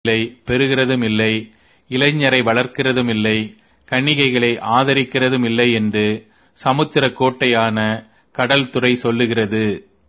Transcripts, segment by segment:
இல்லை, பெறுகிறதும் இல்லை, இளைஞரை வளர்க்கிறதும் இல்லை, கன்னிகைகளை ஆதரிக்கிறதும் இல்லை என்று சமுத்திர கோட்டையான கடல் துறை சொல்லுகிறது.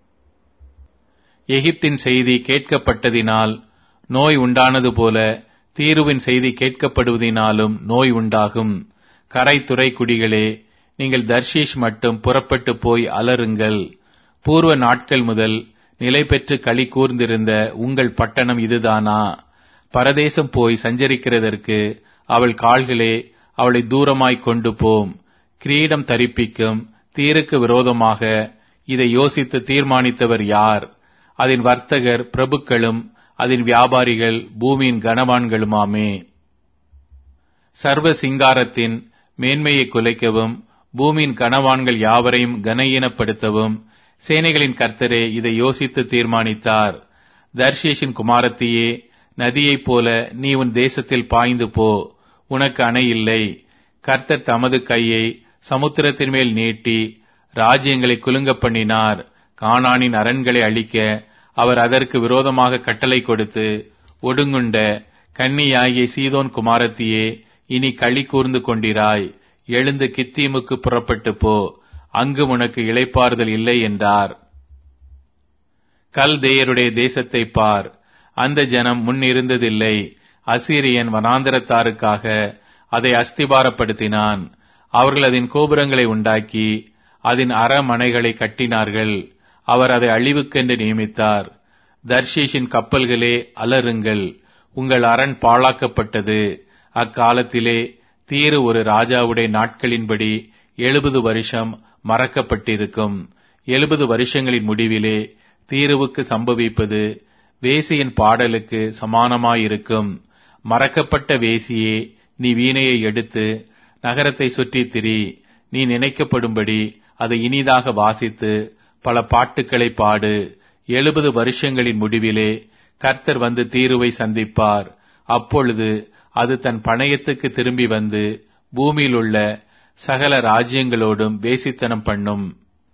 எகிப்தின் செய்தி கேட்கப்பட்டதினால் நோய் உண்டானது போல தீருவின் செய்தி கேட்கப்படுவதினாலும் நோய் உண்டாகும். கரைத்துறை குடிகளே, நீங்கள் தர்ஷீஷ் மட்டும் புறப்பட்டு போய் அலறுங்கள். பூர்வ நாட்கள் முதல் நிலை பெற்று களி கூர்ந்திருந்த உங்கள் பட்டணம் இதுதானா? பரதேசம் போய் சஞ்சரிக்கிறதற்கு அவள் கால்களே அவளை தூரமாய் கொண்டு போம். கிரீடம் தரிப்பிக்கும் தீருக்கு விரோதமாக இதை யோசித்து தீர்மானித்தவர் யார்? அதன் வர்த்தகர் பிரபுக்களும் அதன் வியாபாரிகள் பூமியின் கனவான்களுமாமே. சர்வ சிங்காரத்தின் மேன்மையை குலைக்கவும் பூமியின் கனவான்கள் யாவரையும் கனஈனப்படுத்தவும் சேனைகளின் கர்த்தரே இதை யோசித்து தீர்மானித்தார். தர்ஷீஷின் குமாரத்தியே, நதியைப் போல நீ உன் தேசத்தில் பாய்ந்து போ, உனக்கு அணை இல்லை. கர்த்தர் தமது கையை சமுத்திரத்தின் மேல் நீட்டி ராஜ்யங்களை குலுங்க பண்ணினார். கானானின் அரண்களை அழிக்க அவர் அதற்கு விரோதமாக கட்டளை கொடுத்து, ஒடுங்குண்ட கன்னியாகிய சீதோன் குமாரத்தியே, இனி களி கூர்ந்து கொண்டிராய். எழுந்து கித்தீமுக்கு புறப்பட்டு போ, அங்கு உனக்கு இளைப்பாறுதல் இல்லை என்றார். கல்தேயருடைய தேசத்தை பார், அந்த ஜனம் முன் இருந்ததில்லை. அசீரியன் வனாந்தரத்தாருக்காக அதை அஸ்திபாரப்படுத்தினான். அவர்கள் அதன் கோபுரங்களை உண்டாக்கி அதன் அரமனைகளை கட்டினார்கள். அவர் அதை அழிவுக்கென்று நியமித்தார். தர்ஷீஷின் கப்பல்களே அலறுங்கள், உங்கள் அரண் பாழாக்கப்பட்டது. அக்காலத்திலே தீரு ஒரு ராஜாவுடைய நாட்களின்படி 70 வருஷம் மறக்கப்பட்டிருக்கும். 70 வருஷங்களின் முடிவிலே தீருவுக்கு சம்பவிப்பது வேசியின் பாடலுக்கு சமானமாயிருக்கும். மறக்கப்பட்ட வேசியே, நீ வீணையை எடுத்து நகரத்தை சுற்றித் திரி. நீ நினைக்கப்படும்படி அதை இனிதாக வாசித்து பல பாட்டுக்களை பாடு. 70 வருஷங்களின் முடிவிலே கர்த்தர் வந்து தீருவை சந்திப்பார். அப்பொழுது அது தன் பணயத்துக்கு திரும்பி வந்து பூமியில் உள்ள சகல ராஜ்யங்களோடும் வேசித்தனம் பண்ணும்.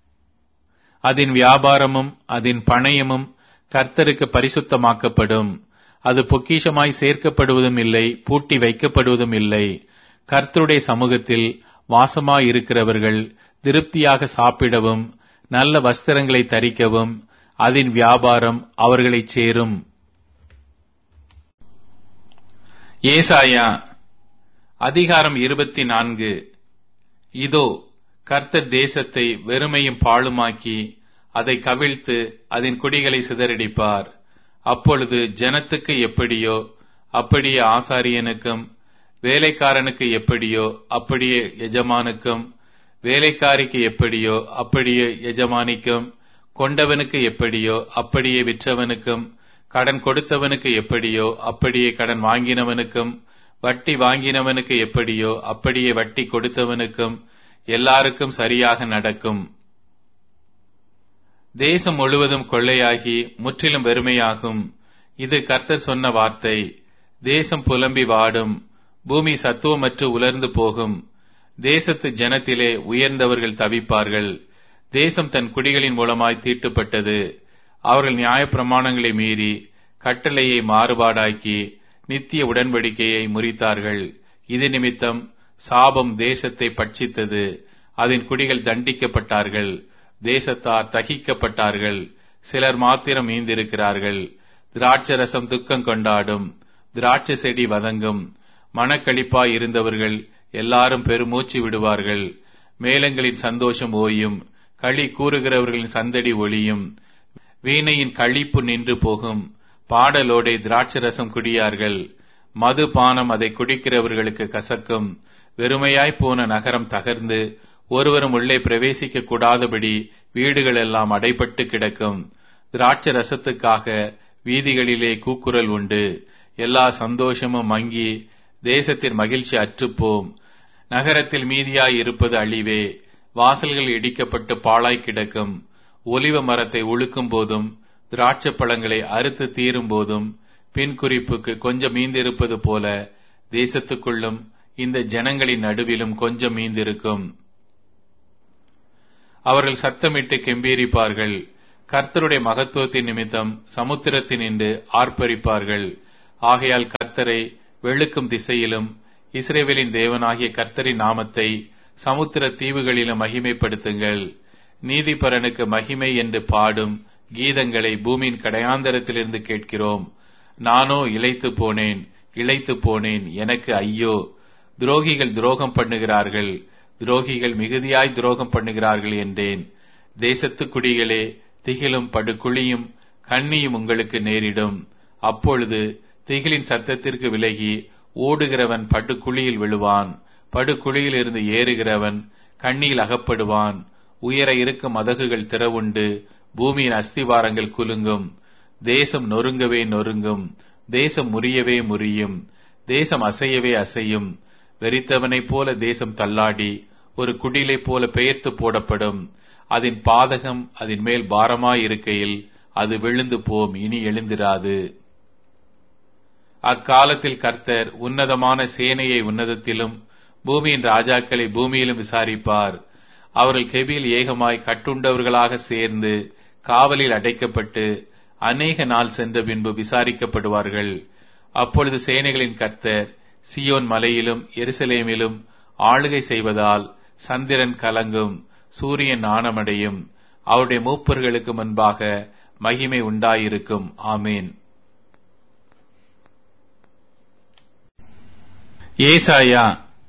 அதன் வியாபாரமும் அதன் பணயமும் கர்த்தருக்கு பரிசுத்தமாக்கப்படும். அது பொக்கிஷமாய் சேர்க்கப்படுவதும் இல்லை, பூட்டி வைக்கப்படுவதும் இல்லை. கர்த்தருடைய சமூகத்தில் வாசமாயிருக்கிறவர்கள் திருப்தியாக சாப்பிடவும் நல்ல வஸ்திரங்களை தரிக்கவும் அதன் வியாபாரம் அவர்களைச் சேரும். ஏசாயா அதிகாரம் 24. இதோ, கர்த்தர் தேசத்தை வெறுமையும் பாழுமாக்கி அதை கவிழ்த்து அதன் குடிகளை சிதறடிப்பார். அப்பொழுது ஜனத்துக்கு எப்படியோ அப்படியே ஆசாரியனுக்கும், வேலைக்காரனுக்கு எப்படியோ அப்படியே எஜமானுக்கும், வேலைக்காரிக்கு எப்படியோ அப்படியே எஜமானிக்கும், கொண்டவனுக்கு எப்படியோ அப்படியே விற்றவனுக்கும், கடன் கொடுத்தவனுக்கு எப்படியோ அப்படியே கடன் வாங்கினவனுக்கும், வட்டி வாங்கினவனுக்கு எப்படியோ அப்படியே வட்டி கொடுத்தவனுக்கும் எல்லாருக்கும் சரியாக நடக்கும். தேசம் முழுவதும் கொள்ளையாகி முற்றிலும் வெறுமையாகும். இது கர்த்தர் சொன்ன வார்த்தை. தேசம் புலம்பி வாடும், பூமி சத்துவமற்று உலர்ந்து போகும். தேசத்து ஜனத்திலே உயர்ந்தவர்கள் தவிப்பார்கள். தேசம் தன் குடிகளின் மூலமாய் தீட்டுப்பட்டது. அவர்கள் நியாயப்பிரமாணங்களை மீறி கட்டளையை மாறுபாடாக்கி நித்திய உடன்படிக்கையை முறித்தார்கள். இது நிமித்தம் சாபம் தேசத்தை பட்சித்தது. அதன் குடிகள் தண்டிக்கப்பட்டார்கள். தேசத்தார் தகிக்கப்பட்டார்கள். சிலர் மாத்திரம் மீந்திருக்கிறார்கள். திராட்சரசம் துக்கம் கொண்டாடும், திராட்சை செடி வதங்கும். மனக்களிப்பாய் இருந்தவர்கள் எல்லாரும் பெருமூச்சு விடுவார்கள். மேளங்களின் சந்தோஷம் ஓயும், களி கூறுகிறவர்களின் சந்தடி ஒளியும். வீணையின் களிப்பு நின்று போகும், பாடலோடே திராட்சரசம் குடியார்கள். மது பானம் அதை குடிக்கிறவர்களுக்கு கசக்கும். வெறுமையாய் போன நகரம் தகர்ந்து ஒருவரும் உள்ளே பிரவேசிக்க கூடாதபடி வீடுகள் எல்லாம் அடைபட்டு கிடக்கும். திராட்சை ரசத்துக்காக வீதிகளிலே கூக்குரல் உண்டு. எல்லா சந்தோஷமும் மங்கி தேசத்தின் மகிழ்ச்சி அற்றுப்போம். நகரத்தில் மீதியாய் இருப்பது அழிவே. வாசல்கள் இடிக்கப்பட்டு பாழாய் கிடக்கும். ஒலிவ மரத்தை உழுக்கும் போதும் திராட்சை பழங்களை அறுத்து தீரும் போதும் பின் குறிப்புக்கு கொஞ்சம் மீந்திருப்பது போல தேசத்துக்குள்ளும் இந்த ஜனங்களின் நடுவிலும் கொஞ்சம் மீந்திருக்கும். அவர்கள் சத்தமிட்டு கெம்பீரிப்பார்கள். கர்த்தருடைய மகத்துவத்தின் நிமித்தம் சமுத்திரத்தினின்று ஆர்ப்பரிப்பார்கள். ஆகையால் கர்த்தரை வெளுக்கும் திசையிலும் இஸ்ரவேலின் தேவனாகிய கர்த்தரின் நாமத்தை சமுத்திர தீவுகளிலும் மகிமைப்படுத்துங்கள். நீதிபரனுக்கு மகிமை என்று பாடும் கீதங்களை பூமியின் கடையாந்தரத்திலிருந்து கேட்கிறோம். நானோ இளைத்து போனேன், எனக்கு ஐயோ! துரோகிகள் துரோகம் பண்ணுகிறார்கள், துரோகிகள் மிகுதியாய் துரோகம் பண்ணுகிறார்கள் என்றேன். தேசத்து குடிகளே, திகிலும் படுகுழியும் கண்ணியும் உங்களுக்கு நேரிடும். அப்பொழுது திகிலின் சத்தத்திற்கு விலகி ஓடுகிறவன் படுகுழியில் விழுவான், படுகுழியில் இருந்து ஏறுகிறவன் கண்ணியில் அகப்படுவான். உயர இருக்கும் மதகுகள் திறவுண்டு பூமியின் அஸ்திவாரங்கள் குலுங்கும். தேசம் நொறுங்கவே நொறுங்கும், தேசம் முறியவே முறியும், தேசம் அசையவே அசையும். வெறித்தவனைப் போல தேசம் தள்ளாடி ஒரு குடிலை போல பெயர்த்து போடப்படும். அதன் பாதகம் அதன் மேல் பாரமாயிருக்கையில் அது விழுந்து போம், இனி எழுந்திராது. அக்காலத்தில் கர்த்தர் உன்னதமான சேனையை உன்னதத்திலும் பூமியின் ராஜாக்களை பூமியிலும் விசாரிப்பார். அவர்கள் கெபியில் ஏகமாய் கட்டுண்டவர்களாக சேர்ந்து காவலில் அடைக்கப்பட்டு அநேக நாள் சென்ற பின்பு விசாரிக்கப்படுவார்கள். அப்பொழுது சேனைகளின் கர்த்தர் சியோன் மலையிலும் எருசலேமிலும் ஆளுகை செய்வதால் சந்திரன் கலங்கும், சூரியன் நாணமடையும். அவருடைய மூப்பர்களுக்கு முன்பாக மகிமை உண்டாயிருக்கும். ஆமேன். ஏசாயா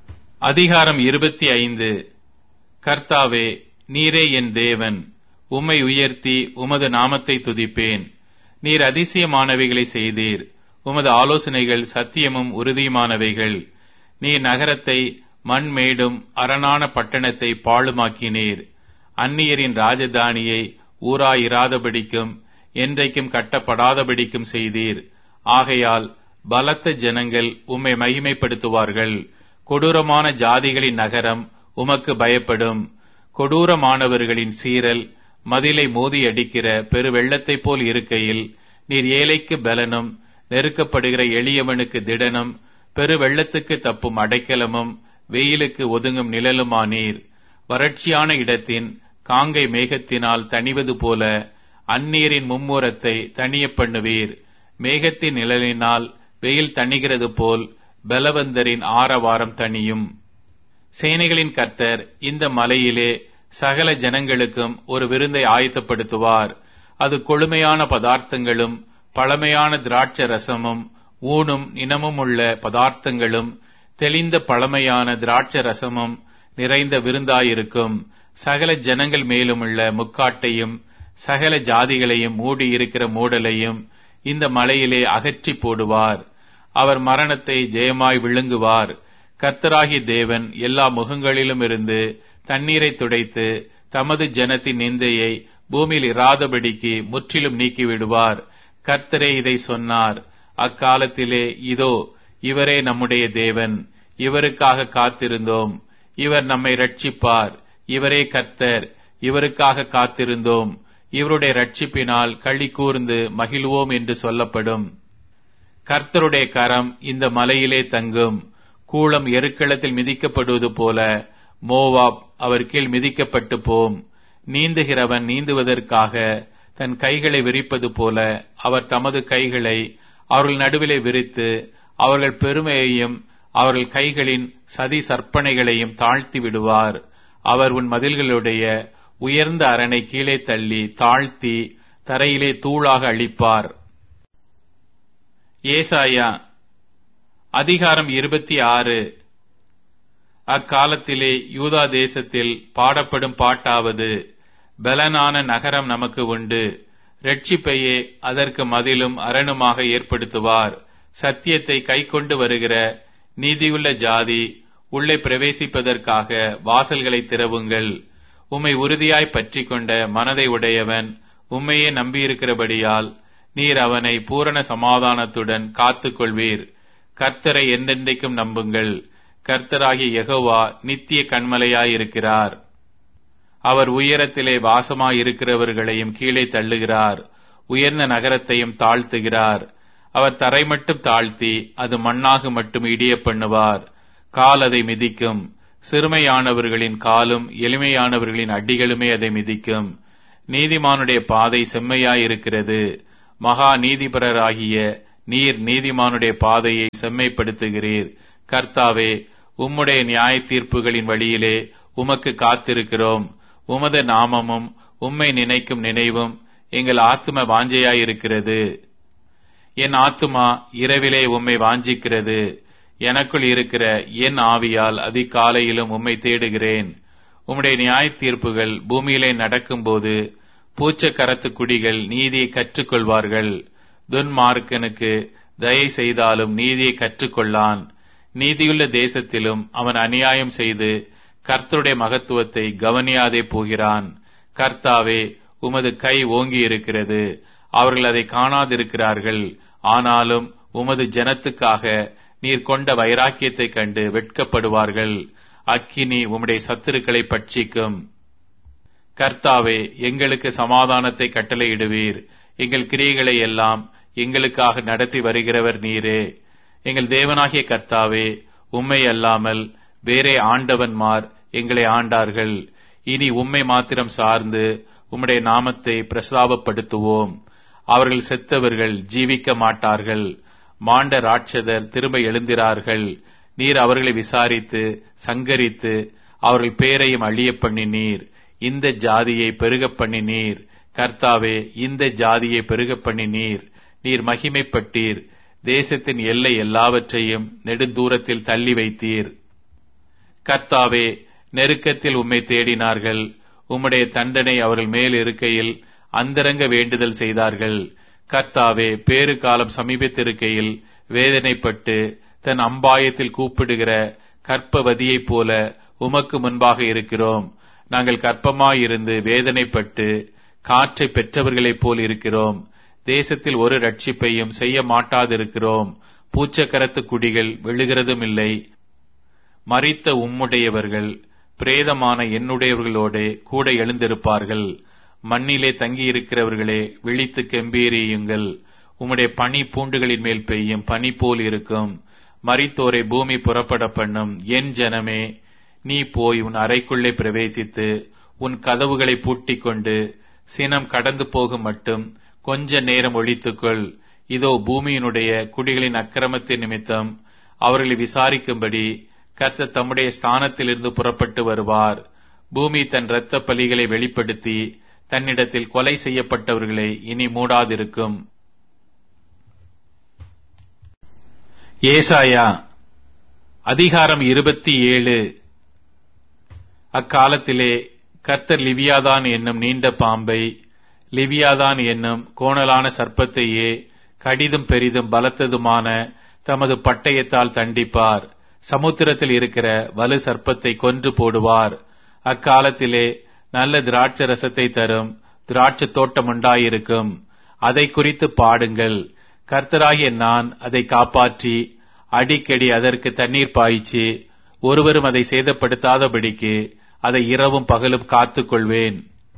அதிகாரம் 25. கர்த்தாவே, நீரே என் தேவன், உம்மை உயர்த்தி உமது நாமத்தை துதிப்பேன். நீர் அதிசயமானவைகளை செய்தீர், உமது ஆலோசனைகள் சத்தியமும் உறுதியுமானவைகள். நீர் நகரத்தை மண்மேடும் அரணான பட்டணத்தை பாழுமாக்கினீர். அந்நியரின் ராஜதானியை ஊராயிராதபடிக்கும் என்றைக்கும் கட்டப்படாதபடிக்கும் செய்தீர். ஆகையால் பலத்த ஜனங்கள் உம்மை மகிமைப்படுத்துவார்கள். கொடூரமான ஜாதிகளின் நகரம் உமக்கு பயப்படும். கொடூரமானவர்களின் சீறல் மதிலை மோதியடிக்கிற பெரு வெள்ளத்தைப் போல் இருக்கையில், நீர் ஏழைக்கு பலனும் நெருக்கப்படுகிற எளியவனுக்கு திடனும் பெரு வெள்ளத்துக்கு தப்பும் அடைக்கலமும் வெயிலுக்கு ஒதுங்கும் நிழலுமானீர். வறட்சியான இடத்தின் காங்கை மேகத்தினால் தணிவது போல அந்நீரின் மும்முரத்தை தணிய பண்ணுவீர். மேகத்தின் நிழலினால் வெயில் தணிகிறது போல் பலவந்தரின் ஆரவாரம் தணியும். சேனைகளின் கர்த்தர் இந்த மலையிலே சகல ஜனங்களுக்கும் ஒரு விருந்தை ஆயத்தப்படுத்துவார். அது கொழுமையான பதார்த்தங்களும் பழமையான திராட்சை ரசமும் ஊனும் இனமும் உள்ள பதார்த்தங்களும் தெளிந்த பழமையான திராட்சை ரசமும் நிறைந்த விருந்தாயிருக்கும். சகல ஜனங்கள் மேலும் உள்ள முக்காட்டையும் சகல ஜாதிகளையும் மூடியிருக்கிற மூடலையும் இந்த மலையிலே அகற்றி போடுவார். அவர் மரணத்தை ஜெயமாய் விழுங்குவார். கர்த்தராகிய தேவன் எல்லா முகங்களிலும் இருந்து தண்ணீரை துடைத்து தமது ஜனத்தின் நிந்தையை பூமியில் இராதபடிக்கு முற்றிலும் நீக்கிவிடுவார். கர்த்தரே இதை சொன்னார். அக்காலத்திலே இதோ, இவரே நம்முடைய தேவன், இவருக்காக காத்திருந்தோம், இவர் நம்மை ரட்சிப்பார். இவரே கர்த்தர், இவருக்காக காத்திருந்தோம், இவருடைய ரட்சிப்பினால் களி கூர்ந்து மகிழ்வோம் என்று சொல்லப்படும். கர்த்தருடைய கரம் இந்த மலையிலே தங்கும். கூளம் எருக்களத்தில் மிதிக்கப்படுவது போல மோவாப் அவர் கீழ் மிதிக்கப்பட்டு போம். நீந்துகிறவன் நீந்துவதற்காக தன் கைகளை விரிப்பது போல அவர் தமது கைகளை அவர்கள் நடுவிலே விரித்து அவர்கள் பெருமையையும் அவர்கள் கைகளின் சதி சற்பனைகளையும் தாழ்த்தி விடுவார். அவர் உன் மதில்களுடைய உயர்ந்த அரணை கீழே தள்ளி தாழ்த்தி தரையிலே தூளாக அழிப்பார். ஏசாயா அதிகாரம் 26. அக்காலத்திலே யூதா தேசத்தில் பாடப்படும் பாட்டாவது, பலனான நகரம் நமக்கு உண்டு, இரட்சிப்பையே அதற்கு மதிலும் அரணுமாக ஏற்படுத்துவார். சத்தியத்தை கைக்கொண்டு வருகிற நீதியுள்ள ஜாதி உள்ளே பிரவேசிப்பதற்காக வாசல்களை திறவுங்கள். உம்மை உறுதியாய் பற்றி கொண்ட மனதை உடையவன் உம்மையே நம்பியிருக்கிறபடியால் நீர் அவனை பூரண சமாதானத்துடன் காத்துக் கொள்வீர். கர்த்தரை என்றென்றைக்கும் நம்புங்கள். கர்த்தராகிய யெகோவா நித்திய கன்மலையாயிருக்கிறார். அவர் உயரத்திலே வாசமாயிருக்கிறவர்களையும் கீழே தள்ளுகிறார், உயர்ந்த நகரத்தையும் தாழ்த்துகிறார். அவர் தரை மட்டும் தாழ்த்தி அது மண்ணாக மட்டும் இடிய பண்ணுவார். கால் அதை மிதிக்கும். சிறுமையானவர்களின் காலும் எளிமையானவர்களின் அடிகளுமே அதை மிதிக்கும். நீதிமானுடைய பாதை செம்மையாயிருக்கிறது. மகா நீதிபரராகிய நீர் நீதிமானுடைய பாதையை செம்மைப்படுத்துகிறீர். கர்த்தாவே, உம்முடைய நியாய தீர்ப்புகளின் வழியிலே உமக்கு காத்திருக்கிறோம். உமது நாமமும் உம்மை நினைக்கும் நினைவும் எங்கள் ஆத்தும வாஞ்சையாயிருக்கிறது. என் ஆத்துமா இரவிலே உம்மை வாஞ்சிக்கிறது. எனக்குள் இருக்கிற என் ஆவியால் அதிகாலையிலும் உம்மை தேடுகிறேன். உம்முடைய நியாய தீர்ப்புகள் பூமியிலே நடக்கும்போது பூச்சக்கரத்து குடிகள் நீதியை கற்றுக்கொள்வார்கள். துன்மார்க்கனுக்கு தயை செய்தாலும் நீதியை கற்றுக்கொள்ளான். நீதியுள்ள தேசத்திலும் அவன் அநியாயம் செய்து கர்த்தருடைய மகத்துவத்தை கவனியாதே போகிறான். கர்த்தாவே, உமது கை ஓங்கி இருக்கிறது. அவர்கள் அதை காணாதிருக்கிறார்கள். ஆனாலும் உமது ஜனத்துக்காக நீர் கொண்ட வைராக்கியத்தைக் கண்டு வெட்கப்படுவார்கள். அக்கினி உம்முடைய சத்துருக்களை பட்சிக்கும். கர்த்தாவே, எங்களுக்கு சமாதானத்தை கட்டளையிடுவீர். எங்கள் கிரியைகளை எல்லாம் எங்களுக்காக நடத்தி வருகிறவர் நீரே. எங்கள் தேவனாகிய கர்த்தாவே, உம்மை அல்லாமல் வேறே ஆண்டவன்மார் எங்களை ஆண்டார்கள். இனி உம்மை மாத்திரம் சார்ந்து உம்முடைய நாமத்தை பிரஸ்தாபப்படுத்துவோம். அவர்கள் செத்தவர்கள் ஜீவிக்க மாட்டார்கள். மாண்ட ராட்சதர் திரும்ப எழுந்திரார்கள். நீர் அவர்களை விசாரித்து சங்கரித்து அவர்கள் பேரையும் அழிய பண்ணினீர். இந்த ஜாதியை பெருக பண்ணினீர். கர்த்தாவே, இந்த ஜாதியை பெருக பண்ணினீர். நீர் மகிமைப்பட்டீர். தேசத்தின் எல்லை எல்லாவற்றையும் நெடுந்தூரத்தில் தள்ளி வைத்தீர். கர்த்தாவே, நெருக்கத்தில் உம்மை தேடினார்கள். உம்முடைய தண்டனை அவர்கள் மேல் இருக்கையில் அந்தரங்க வேண்டுதல் செய்தார்கள். கர்த்தாவே, பேறு காலம் சமீபத்திருக்கையில் வேதனைப்பட்டு தன் அம்பாயத்தில் கூப்பிடுகிற கற்பவதியைப் போல உமக்கு முன்பாக இருக்கிறோம். நாங்கள் கற்பமாயிருந்து வேதனைப்பட்டு காற்றை பெற்றவர்களைப் போல் இருக்கிறோம். தேசத்தில் ஒரு ரட்சிப்பையும் செய்ய மாட்டாதிருக்கிறோம். பூச்சக்கரத்து குடிகள் விழுகிறதும் இல்லை. மரித்த உம்முடையவர்கள் பிரேதமான என்னுடையவர்களோடு கூட எழுந்திருப்பார்கள். மண்ணிலே தங்கியிருக்கிறவர்களே, விழித்து கெம்பீரியுங்கள். உம்முடைய பனி பூண்டுகளின் மேல் பெய்யும் பனி போல் இருக்கும். மரித்தோரை பூமி புறப்பட பண்ணும். என் ஜனமே, நீ போய் உன் அறைக்குள்ளே பிரவேசித்து உன் கதவுகளை பூட்டிக் கொண்டு சினம் கடந்து போகும் மட்டும் கொஞ்ச நேரம் ஒழித்துக்கொள். இதோ, பூமியினுடைய குடிகளின் அக்கிரமத்தின் நிமித்தம் அவர்களை விசாரிக்கும்படி கர்த்தர் தம்முடைய ஸ்தானத்திலிருந்து புறப்பட்டு வருவார். பூமி தன் இரத்த பலிகளை வெளிப்படுத்தி தன்னிடத்தில் கொலை செய்யப்பட்டவர்களை இனி மூடாதிருக்கும். ஏசாயா அதிகாரம் 27. அக்காலத்திலே கர்த்தர் லிவியாதான் என்னும் நீண்ட பாம்பை, லிவியாதான் என்னும் கோணலான சர்ப்பத்தையே கடிதும் பெரிதும் பலத்ததுமான தமது பட்டயத்தால் தண்டிப்பார். சமுத்திரத்தில் இருக்கிற வலு சர்ப்பத்தை கொன்று போடுவார். அக்காலத்திலே நல்ல திராட்சை ரசத்தை தரும் திராட்சை தோட்டம் உண்டாயிருக்கும். அதை குறித்து பாடுங்கள். கர்த்தராகிய நான் அதை காப்பாற்றி அடிக்கடி அதற்கு தண்ணீர் பாய்ச்சி ஒருவரும் அதை சேதப்படுத்தாதபடிக்கு அதை இரவும் பகலும் காத்துக் கொள்வேன்.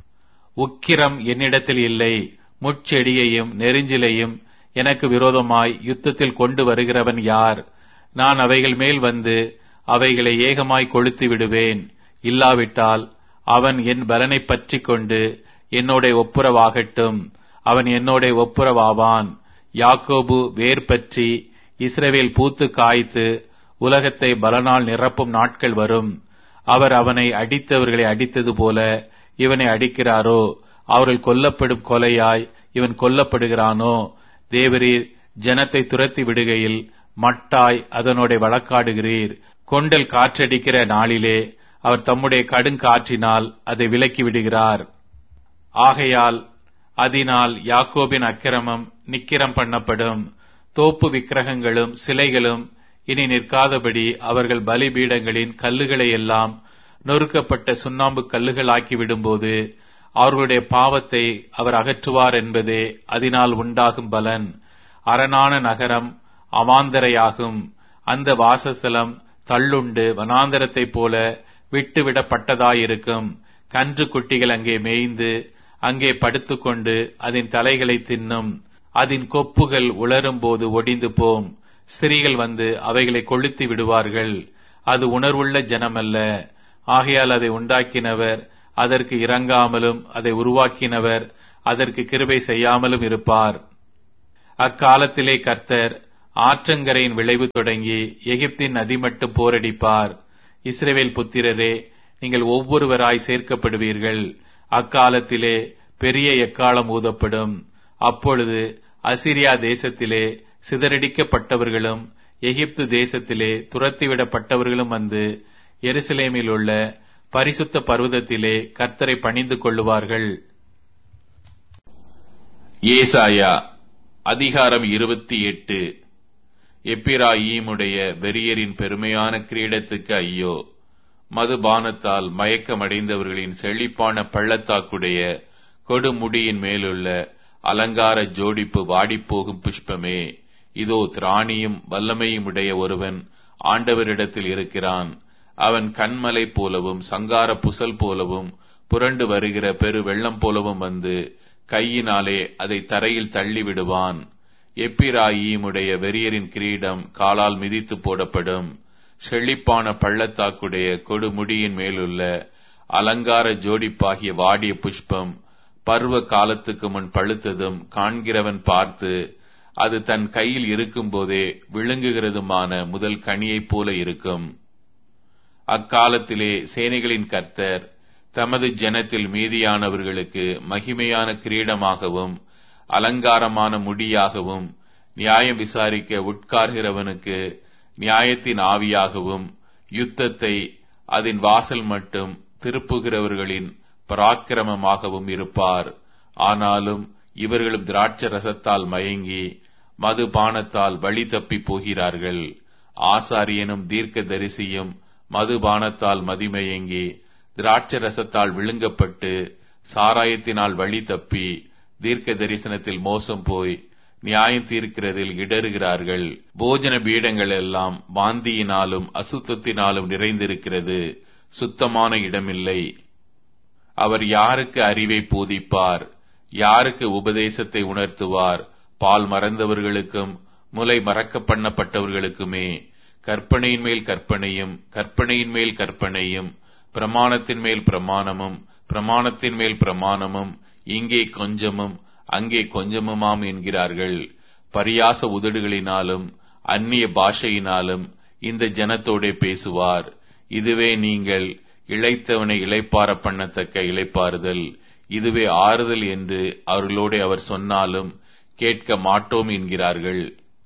உக்கிரம் என்னிடத்தில் இல்லை. முட்செடியையும் நெரிஞ்சிலையும் எனக்கு விரோதமாய் யுத்தத்தில் கொண்டு வருகிறவன் யார்? நான் அவைகள் மேல் வந்து அவைகளை ஏகமாய் கொளுத்தி விடுவேன். இல்லாவிட்டால் அவன் என் பலனை பற்றி கொண்டு என்னோட ஒப்புரவாகட்டும். அவன் என்னோட ஒப்புரவாவான். யாக்கோபு வேர் பற்றி இஸ்ரவேல் பூத்து காய்த்து உலகத்தை பலனால் நிரப்பும் நாட்கள் வரும். அவர் அவனை அடித்தவர்களை அடித்தது போல இவனை அடிக்கிறாரோ? அவர்கள் கொல்லப்படும் கொலையாய் இவன் கொல்லப்படுகிறானோ? தேவரீர் ஜனத்தை துரத்தி விடுகையில் மட்டாய் அதனோட வழக்காடுகிறீர். கொண்டல் காற்றடிக்கிற நாளிலே அவர் தம்முடைய கடுங்காற்றினால் அதை விலக்கி விடுகிறார். ஆகையால் அதனால் யாக்கோபின் அக்கிரமம் நிக்கிரம் பண்ணப்படும். தோப்பு விக்கிரகங்களும் சிலைகளும் இனி நிற்காதபடி அவர்கள் பலிபீடங்களின் கல்லுகளை எல்லாம் நொறுக்கப்பட்ட சுண்ணாம்பு கல்லுகளாக்கி விடும்போது அவர்களுடைய பாவத்தை அவர் அகற்றுவார் என்பதே அதனால் உண்டாகும் பலன். அரணான நகரம் அவாந்தரையாகும். அந்த வாசஸ்தலம் தள்ளுண்டு வனாந்தரத்தைப் போல விட்டுவிடப்பட்டதாயிருக்கும். கன்று குட்டிகள் அங்கே மேய்ந்து அங்கே படுத்துக்கொண்டு அதன் தலைகளை தின்னும். அதன் கொப்புகள் உலரும் போது ஒடிந்து போம். ஸ்திரீகள் வந்து அவைகளை கொளுத்தி விடுவார்கள். அது உணர்வுள்ள ஜனமல்ல. ஆகையால் அதை உண்டாக்கினவர் அதற்கு இரங்காமலும் அதை உருவாக்கினவர் அதற்கு கிருபை செய்யாமலும் இருப்பார். அக்காலத்திலே கர்த்தர் ஆற்றங்கரையின் விளைவு தொடங்கி எகிப்தின் நதிமட்டும் போரடிப்பார். இஸ்ரவேல் புத்திரரே, நீங்கள் ஒவ்வொருவராய் சேர்க்கப்படுவீர்கள். அக்காலத்திலே பெரிய எக்காளம் ஊதப்படும். அப்பொழுது அசிரியா தேசத்திலே சிதறடிக்கப்பட்டவர்களும் எகிப்து தேசத்திலே துரத்திவிடப்பட்டவர்களும் வந்து எருசலேமில் உள்ள பரிசுத்த பர்வதத்திலே கர்த்தரை பணிந்து கொள்ளுவார்கள். ஏசாயா அதிகாரம் 28. எப்பிராயீமுடைய வெறியரின் பெருமையான கிரீடத்துக்கு ஐயோ! மதுபானத்தால் மயக்கமடைந்தவர்களின் செழிப்பான பள்ளத்தாக்குடைய கொடுமுடியின் மேலுள்ள அலங்கார ஜோடிப்பு வாடிப்போகும் புஷ்பமே! இதோ திராணியும் வல்லமையும் உடைய ஒருவன் ஆண்டவரிடத்தில் இருக்கிறான். அவன் கண்மலை போலவும் சங்கார புசல் போலவும் புரண்டு வருகிற பெரு வெள்ளம் போலவும் வந்து கையினாலே அதை தரையில் தள்ளிவிடுவான். எப்பிராயீமுடைய வெறியரின் கிரீடம் காலால் மிதித்து போடப்படும். செழிப்பான பள்ளத்தாக்குடைய கொடுமுடியின் மேலுள்ள அலங்கார ஜோடிப்பாகிய வாடிய புஷ்பம் பருவ காலத்துக்கு முன் பழுத்ததும் காண்கிறவன் பார்த்து அது தன் கையில் இருக்கும்போதே விழுங்குகிறதுமான முதல் கனியைப் போல இருக்கும். அக்காலத்திலே சேனைகளின் கர்த்தர் தமது ஜனத்தில் மீதியானவர்களுக்கு மகிமையான கிரீடமாகவும் அலங்காரமான முடியாகவும் நியாயம் விசாரிக்க உட்கார்கிறவனுக்கு நியாயத்தின் ஆவியாகவும் யுத்தத்தை அதன் வாசல் மட்டும் திருப்புகிறவர்களின் பராக்கிரமமாகவும் இருப்பார். ஆனாலும் இவர்களும் திராட்சை ரசத்தால் மயங்கி மதுபானத்தால் வழி தப்பி போகிறார்கள். ஆசாரியனும் தீர்க்க தரிசியும் மதுபானத்தால் மதிமயங்கி திராட்சை ரசத்தால் விழுங்கப்பட்டு சாராயத்தினால் வழி தப்பி தீர்க்க தரிசனத்தில் மோசம் போய் நியாயம் தீர்க்கிறதில் இடறுகிறார்கள். போஜன பீடங்கள் எல்லாம் வாந்தியினாலும் அசுத்தத்தினாலும் நிறைந்திருக்கிறது. சுத்தமான இடமில்லை. அவர் யாருக்கு அறிவை போதிப்பார்? யாருக்கு உபதேசத்தை உணர்த்துவார்? பால் மறந்தவர்களுக்கும் முலை மறக்க பண்ணப்பட்டவர்களுக்குமே. கற்பனையின் மேல் கற்பனையும் கற்பனையின் மேல் கற்பனையும் பிரமாணத்தின் மேல் பிரமாணமும் பிரமாணத்தின் மேல் பிரமாணமும் இங்கே கொஞ்சமும் அங்கே கொஞ்சமுமாம் என்கிறார்கள். பரியாச உதடுகளினாலும் அந்நிய பாஷையினாலும் இந்த ஜனத்தோடே பேசுவார். இதுவே நீங்கள் இளைத்தவனை இளைப்பார பண்ணத்தக்க இளைப்பாறுதல், இதுவே ஆறுதல் என்று அவர்களோடே அவர் சொன்னாலும் கேட்க மாட்டோம் என்கிறார்கள்.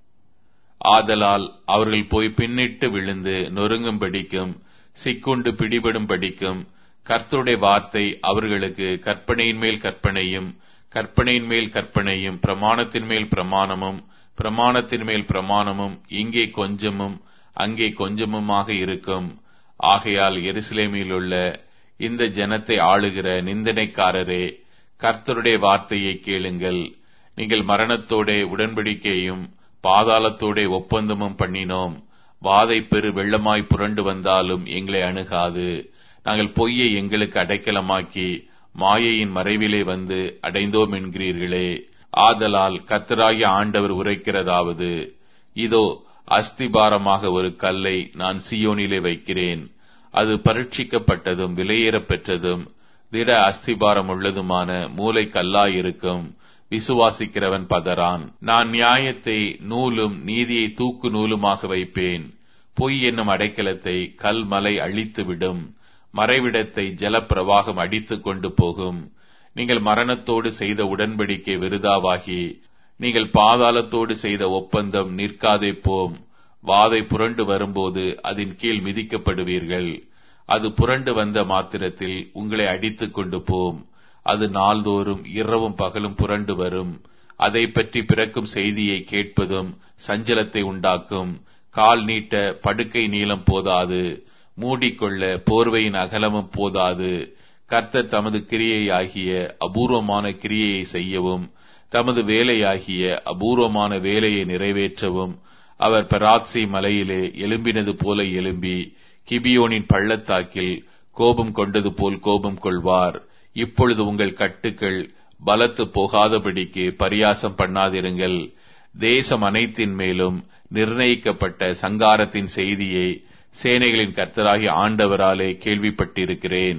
ஆதலால் அவர்கள் போய் பின்னிட்டு விழுந்து நொறுங்கும்படிக்கும் சிக்குண்டு பிடிபடும் படிக்கும் கர்த்தருடைய வார்த்தை அவர்களுக்கு கற்பனையின் மேல் கற்பனையும் கற்பனையின் மேல் கற்பனையும் பிரமாணத்தின் மேல் பிரமாணமும் பிரமாணத்தின் மேல் பிரமாணமும் இங்கே கொஞ்சமும் அங்கே கொஞ்சமுமாக இருக்கும். ஆகையால் எருசலேமில் உள்ள இந்த ஜனத்தை ஆளுகிற நிந்தனைக்காரரே, கர்த்தருடைய வார்த்தையை கேளுங்கள். நீங்கள் மரணத்தோடே உடன்படிக்கையும் பாதாளத்தோடே ஒப்பந்தமும் பண்ணினோம். வாதை பெரு வெள்ளமாய் புரண்டு வந்தாலும் எங்களை அணுகாது. நாங்கள் பொய்யை எங்களுக்கு அடைக்கலமாக்கி மாயையின் மறைவிலே வந்து அடைந்தோம் என்கிறீர்களே. ஆதலால் கர்த்தராகிய ஆண்டவர் உரைக்கிறதாவது, இதோ அஸ்திபாரமாக ஒரு கல்லை நான் சீயோனிலே வைக்கிறேன். அது பரீட்சிக்கப்பட்டதும் விலையேறப் பெற்றதும் திட அஸ்திபாரம் உள்ளதுமான மூலை கல்லாயிருக்கும். விசுவாசிக்கிறவன் பதறான். நான் நியாயத்தை நூலும் நீதியை தூக்கு நூலுமாக வைப்பேன். பொய் என்னும் அடைக்கலத்தை கல்மலை அழித்துவிடும். மறைவிடத்தை ஜலப்பிரவாகம் அடித்துக் கொண்டு போகும். நீங்கள் மரணத்தோடு செய்த உடன்படிக்கை விருதாவாகி நீங்கள் பாதாளத்தோடு செய்த ஒப்பந்தம் நிற்காதே போம். வாதை புரண்டு வரும்போது அதன் கீழ் மிதிக்கப்படுவீர்கள். அது புரண்டு வந்த மாத்திரத்தில் உங்களை அடித்துக் கொண்டு போம். அது நாள்தோறும் இரவும் பகலும் புரண்டு வரும். அதை பற்றி பிறக்கும் செய்தியை கேட்பதும் சஞ்சலத்தை உண்டாக்கும். கால் நீட்ட படுக்கை நீளம் போதாது, மூடிக்கொள்ள போர்வையின் அகலமும் போதாது. கர்த்தர் தமது கிரியையாகிய அபூர்வமான கிரியையை செய்யவும் தமது வேலையாகிய அபூர்வமான வேலையை நிறைவேற்றவும் அவர் பெராத்சி மலையிலே எழும்பினது போல எழும்பி கிபியோனின் பள்ளத்தாக்கில் கோபம் கொண்டது போல் கோபம் கொள்வார். இப்பொழுது உங்கள் கட்டுக்கள் பலத்து போகாதபடிக்கு பரியாசம் பண்ணாதிருங்கள். தேசம் அனைத்தின் மேலும் நிர்ணயிக்கப்பட்ட சங்காரத்தின் செய்தியை சேனைகளின் கர்த்தராகிய ஆண்டவராலே கேள்விப்பட்டிருக்கிறேன்.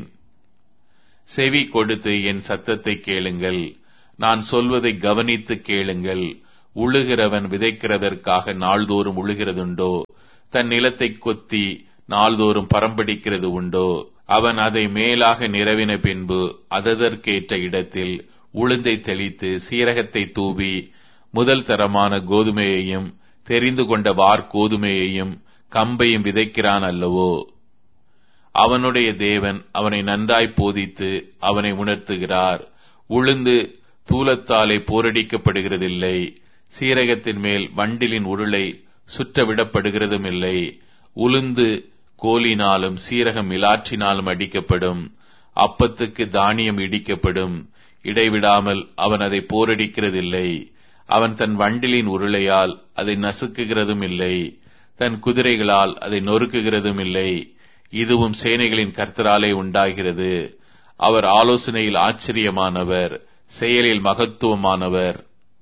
செவி கொடுத்து என் சத்தத்தை கேளுங்கள். நான் சொல்வதை கவனித்து கேளுங்கள். உழுகிறவன் விதைக்கிறதற்காக நாள்தோறும் உழுகிறதுண்டோ? தன் நிலத்தை கொத்தி நாள்தோறும் பரம்படிக்கிறது உண்டோ? அவன் அதை மேலாக நிரவின பின்பு அதற்கேற்ற இடத்தில் உளுந்தை தெளித்து சீரகத்தை தூவி முதல் தரமான கோதுமையையும் தெரிந்து கொண்ட வார்கோதுமையையும் கம்பையும் விதைக்கிறான் அல்லவோ? அவனுடைய தேவன் அவனை நன்றாய் போதித்து அவனை உணர்த்துகிறார். உளுந்து தூலத்தாலே போரடிக்கப்படுகிறதில்லை, சீரகத்தின் மேல் வண்டிலின் உருளை சுற்ற விடப்படுகிறதும் இல்லை. உளுந்து கோலினாலும் சீரகம் மிலாற்றினாலும் அடிக்கப்படும், அப்பத்துக்கு தானியம் இடிக்கப்படும். இடைவிடாமல் அவன் அதை போரடிக்கிறதில்லை. அவன் தன் வண்டிலின் உருளையால் அதை நசுக்குகிறதும் இல்லை, தன் குதிரைகளால் அதை நொறுக்குகிறதும் இல்லை. இதுவும் சேனைகளின் கர்த்தராலே உண்டாகிறது. அவர் ஆலோசனையில் ஆச்சரியமானவர், செயலில் மகத்துவமானவர்.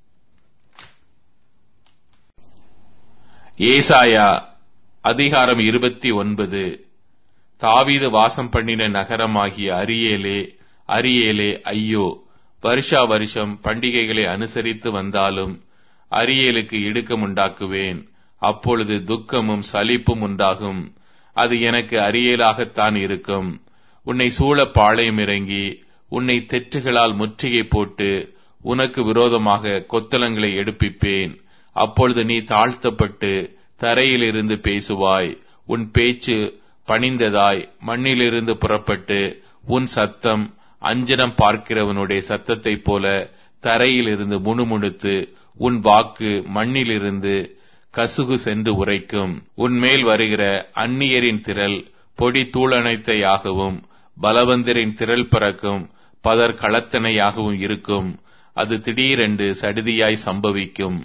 ஏசாயா அதிகாரம் 29. தாவீது வாசம் பண்ணின நகரமாகிய அரியேலே, அரியேலே, ஐயோ! வருஷா வருஷம் பண்டிகைகளை அனுசரித்து வந்தாலும் அரியேலுக்கு இடுக்கம் உண்டாக்குவேன். அப்பொழுது துக்கமும் சலிப்பும் உண்டாகும். அது எனக்கு அரியேலாகத்தான் இருக்கும். உன்னை சூழ பாளையம் இறங்கி உன்னை தெற்றுகளால் முற்றுகை போட்டு உனக்கு விரோதமாக கொத்தளங்களை எடுப்பிப்பேன். அப்பொழுது நீ தாழ்த்தப்பட்டு தரையிலிருந்து பேசுவாய். உன் பேச்சு பணிந்ததாய் மண்ணிலிருந்து புறப்பட்டு உன் சத்தம் அஞ்சனம் பார்க்கிறவனுடைய சத்தத்தைப் போல தரையிலிருந்து முணுமுணுத்து உன் வாக்கு மண்ணிலிருந்து கசுகு சென்று உரைக்கும். உன்மேல் வருகிற அந்நியரின் திரள் பொடி தூளனைத்தையாகவும் பலவந்தரின் திரள் பறக்கும் பதர் களத்தனையாகவும் இருக்கும். அது திடீரென்று சடிதியாய் சம்பவிக்கும்.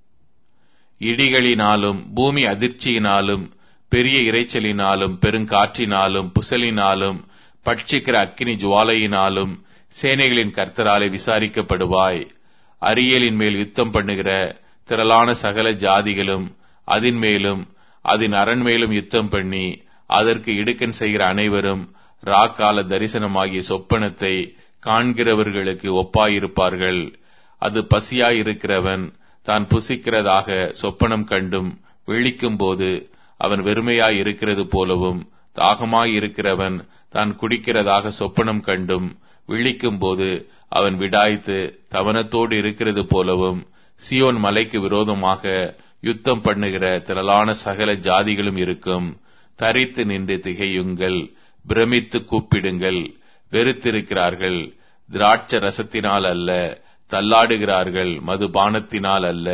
இடிகளினாலும் பூமி அதிர்ச்சியினாலும் பெரிய இரைச்சலினாலும் பெருங்காற்றினாலும் புசலினாலும் பட்சிக்கிற அக்கினி ஜுவாலையினாலும் சேனைகளின் கர்த்தராலே விசாரிக்கப்படுவாய். அரியேலின் மேல் யுத்தம் பண்ணுகிற திரளான சகல ஜாதிகளும் அதன் மேலும் அதன் அரண்மேலும் யுத்தம் பண்ணி அதற்கு இடுக்கண் செய்கிற அனைவரும் ராக்கால தரிசனமாகிய சொப்பனத்தை காண்கிறவர்களுக்கு ஒப்பாயிருப்பார்கள். அது பசியாயிருக்கிறவன் தான் புசிக்கிறதாக சொப்பனம் கண்டும் விழிக்கும் போது அவன் வெறுமையாய் இருக்கிறது போலவும், தாகமாயிருக்கிறவன் தான் குடிக்கிறதாக சொப்பனம் கண்டும் விழிக்கும் போது அவன் விடாய்த்து தவனத்தோடு இருக்கிறது போலவும், சியோன் மலைக்கு விரோதமாக யுத்தம் பண்ணுகிற திரளான சகல ஜாதிகளும் இருக்கும். தரித்து நின்று திகையுங்கள், பிரமித்து கூப்பிடுங்கள். வெறுத்திருக்கிறார்கள், திராட்ச ரசத்தினால் அல்ல, தள்ளாடுகிறார்கள், மதுபானத்தினால் அல்ல.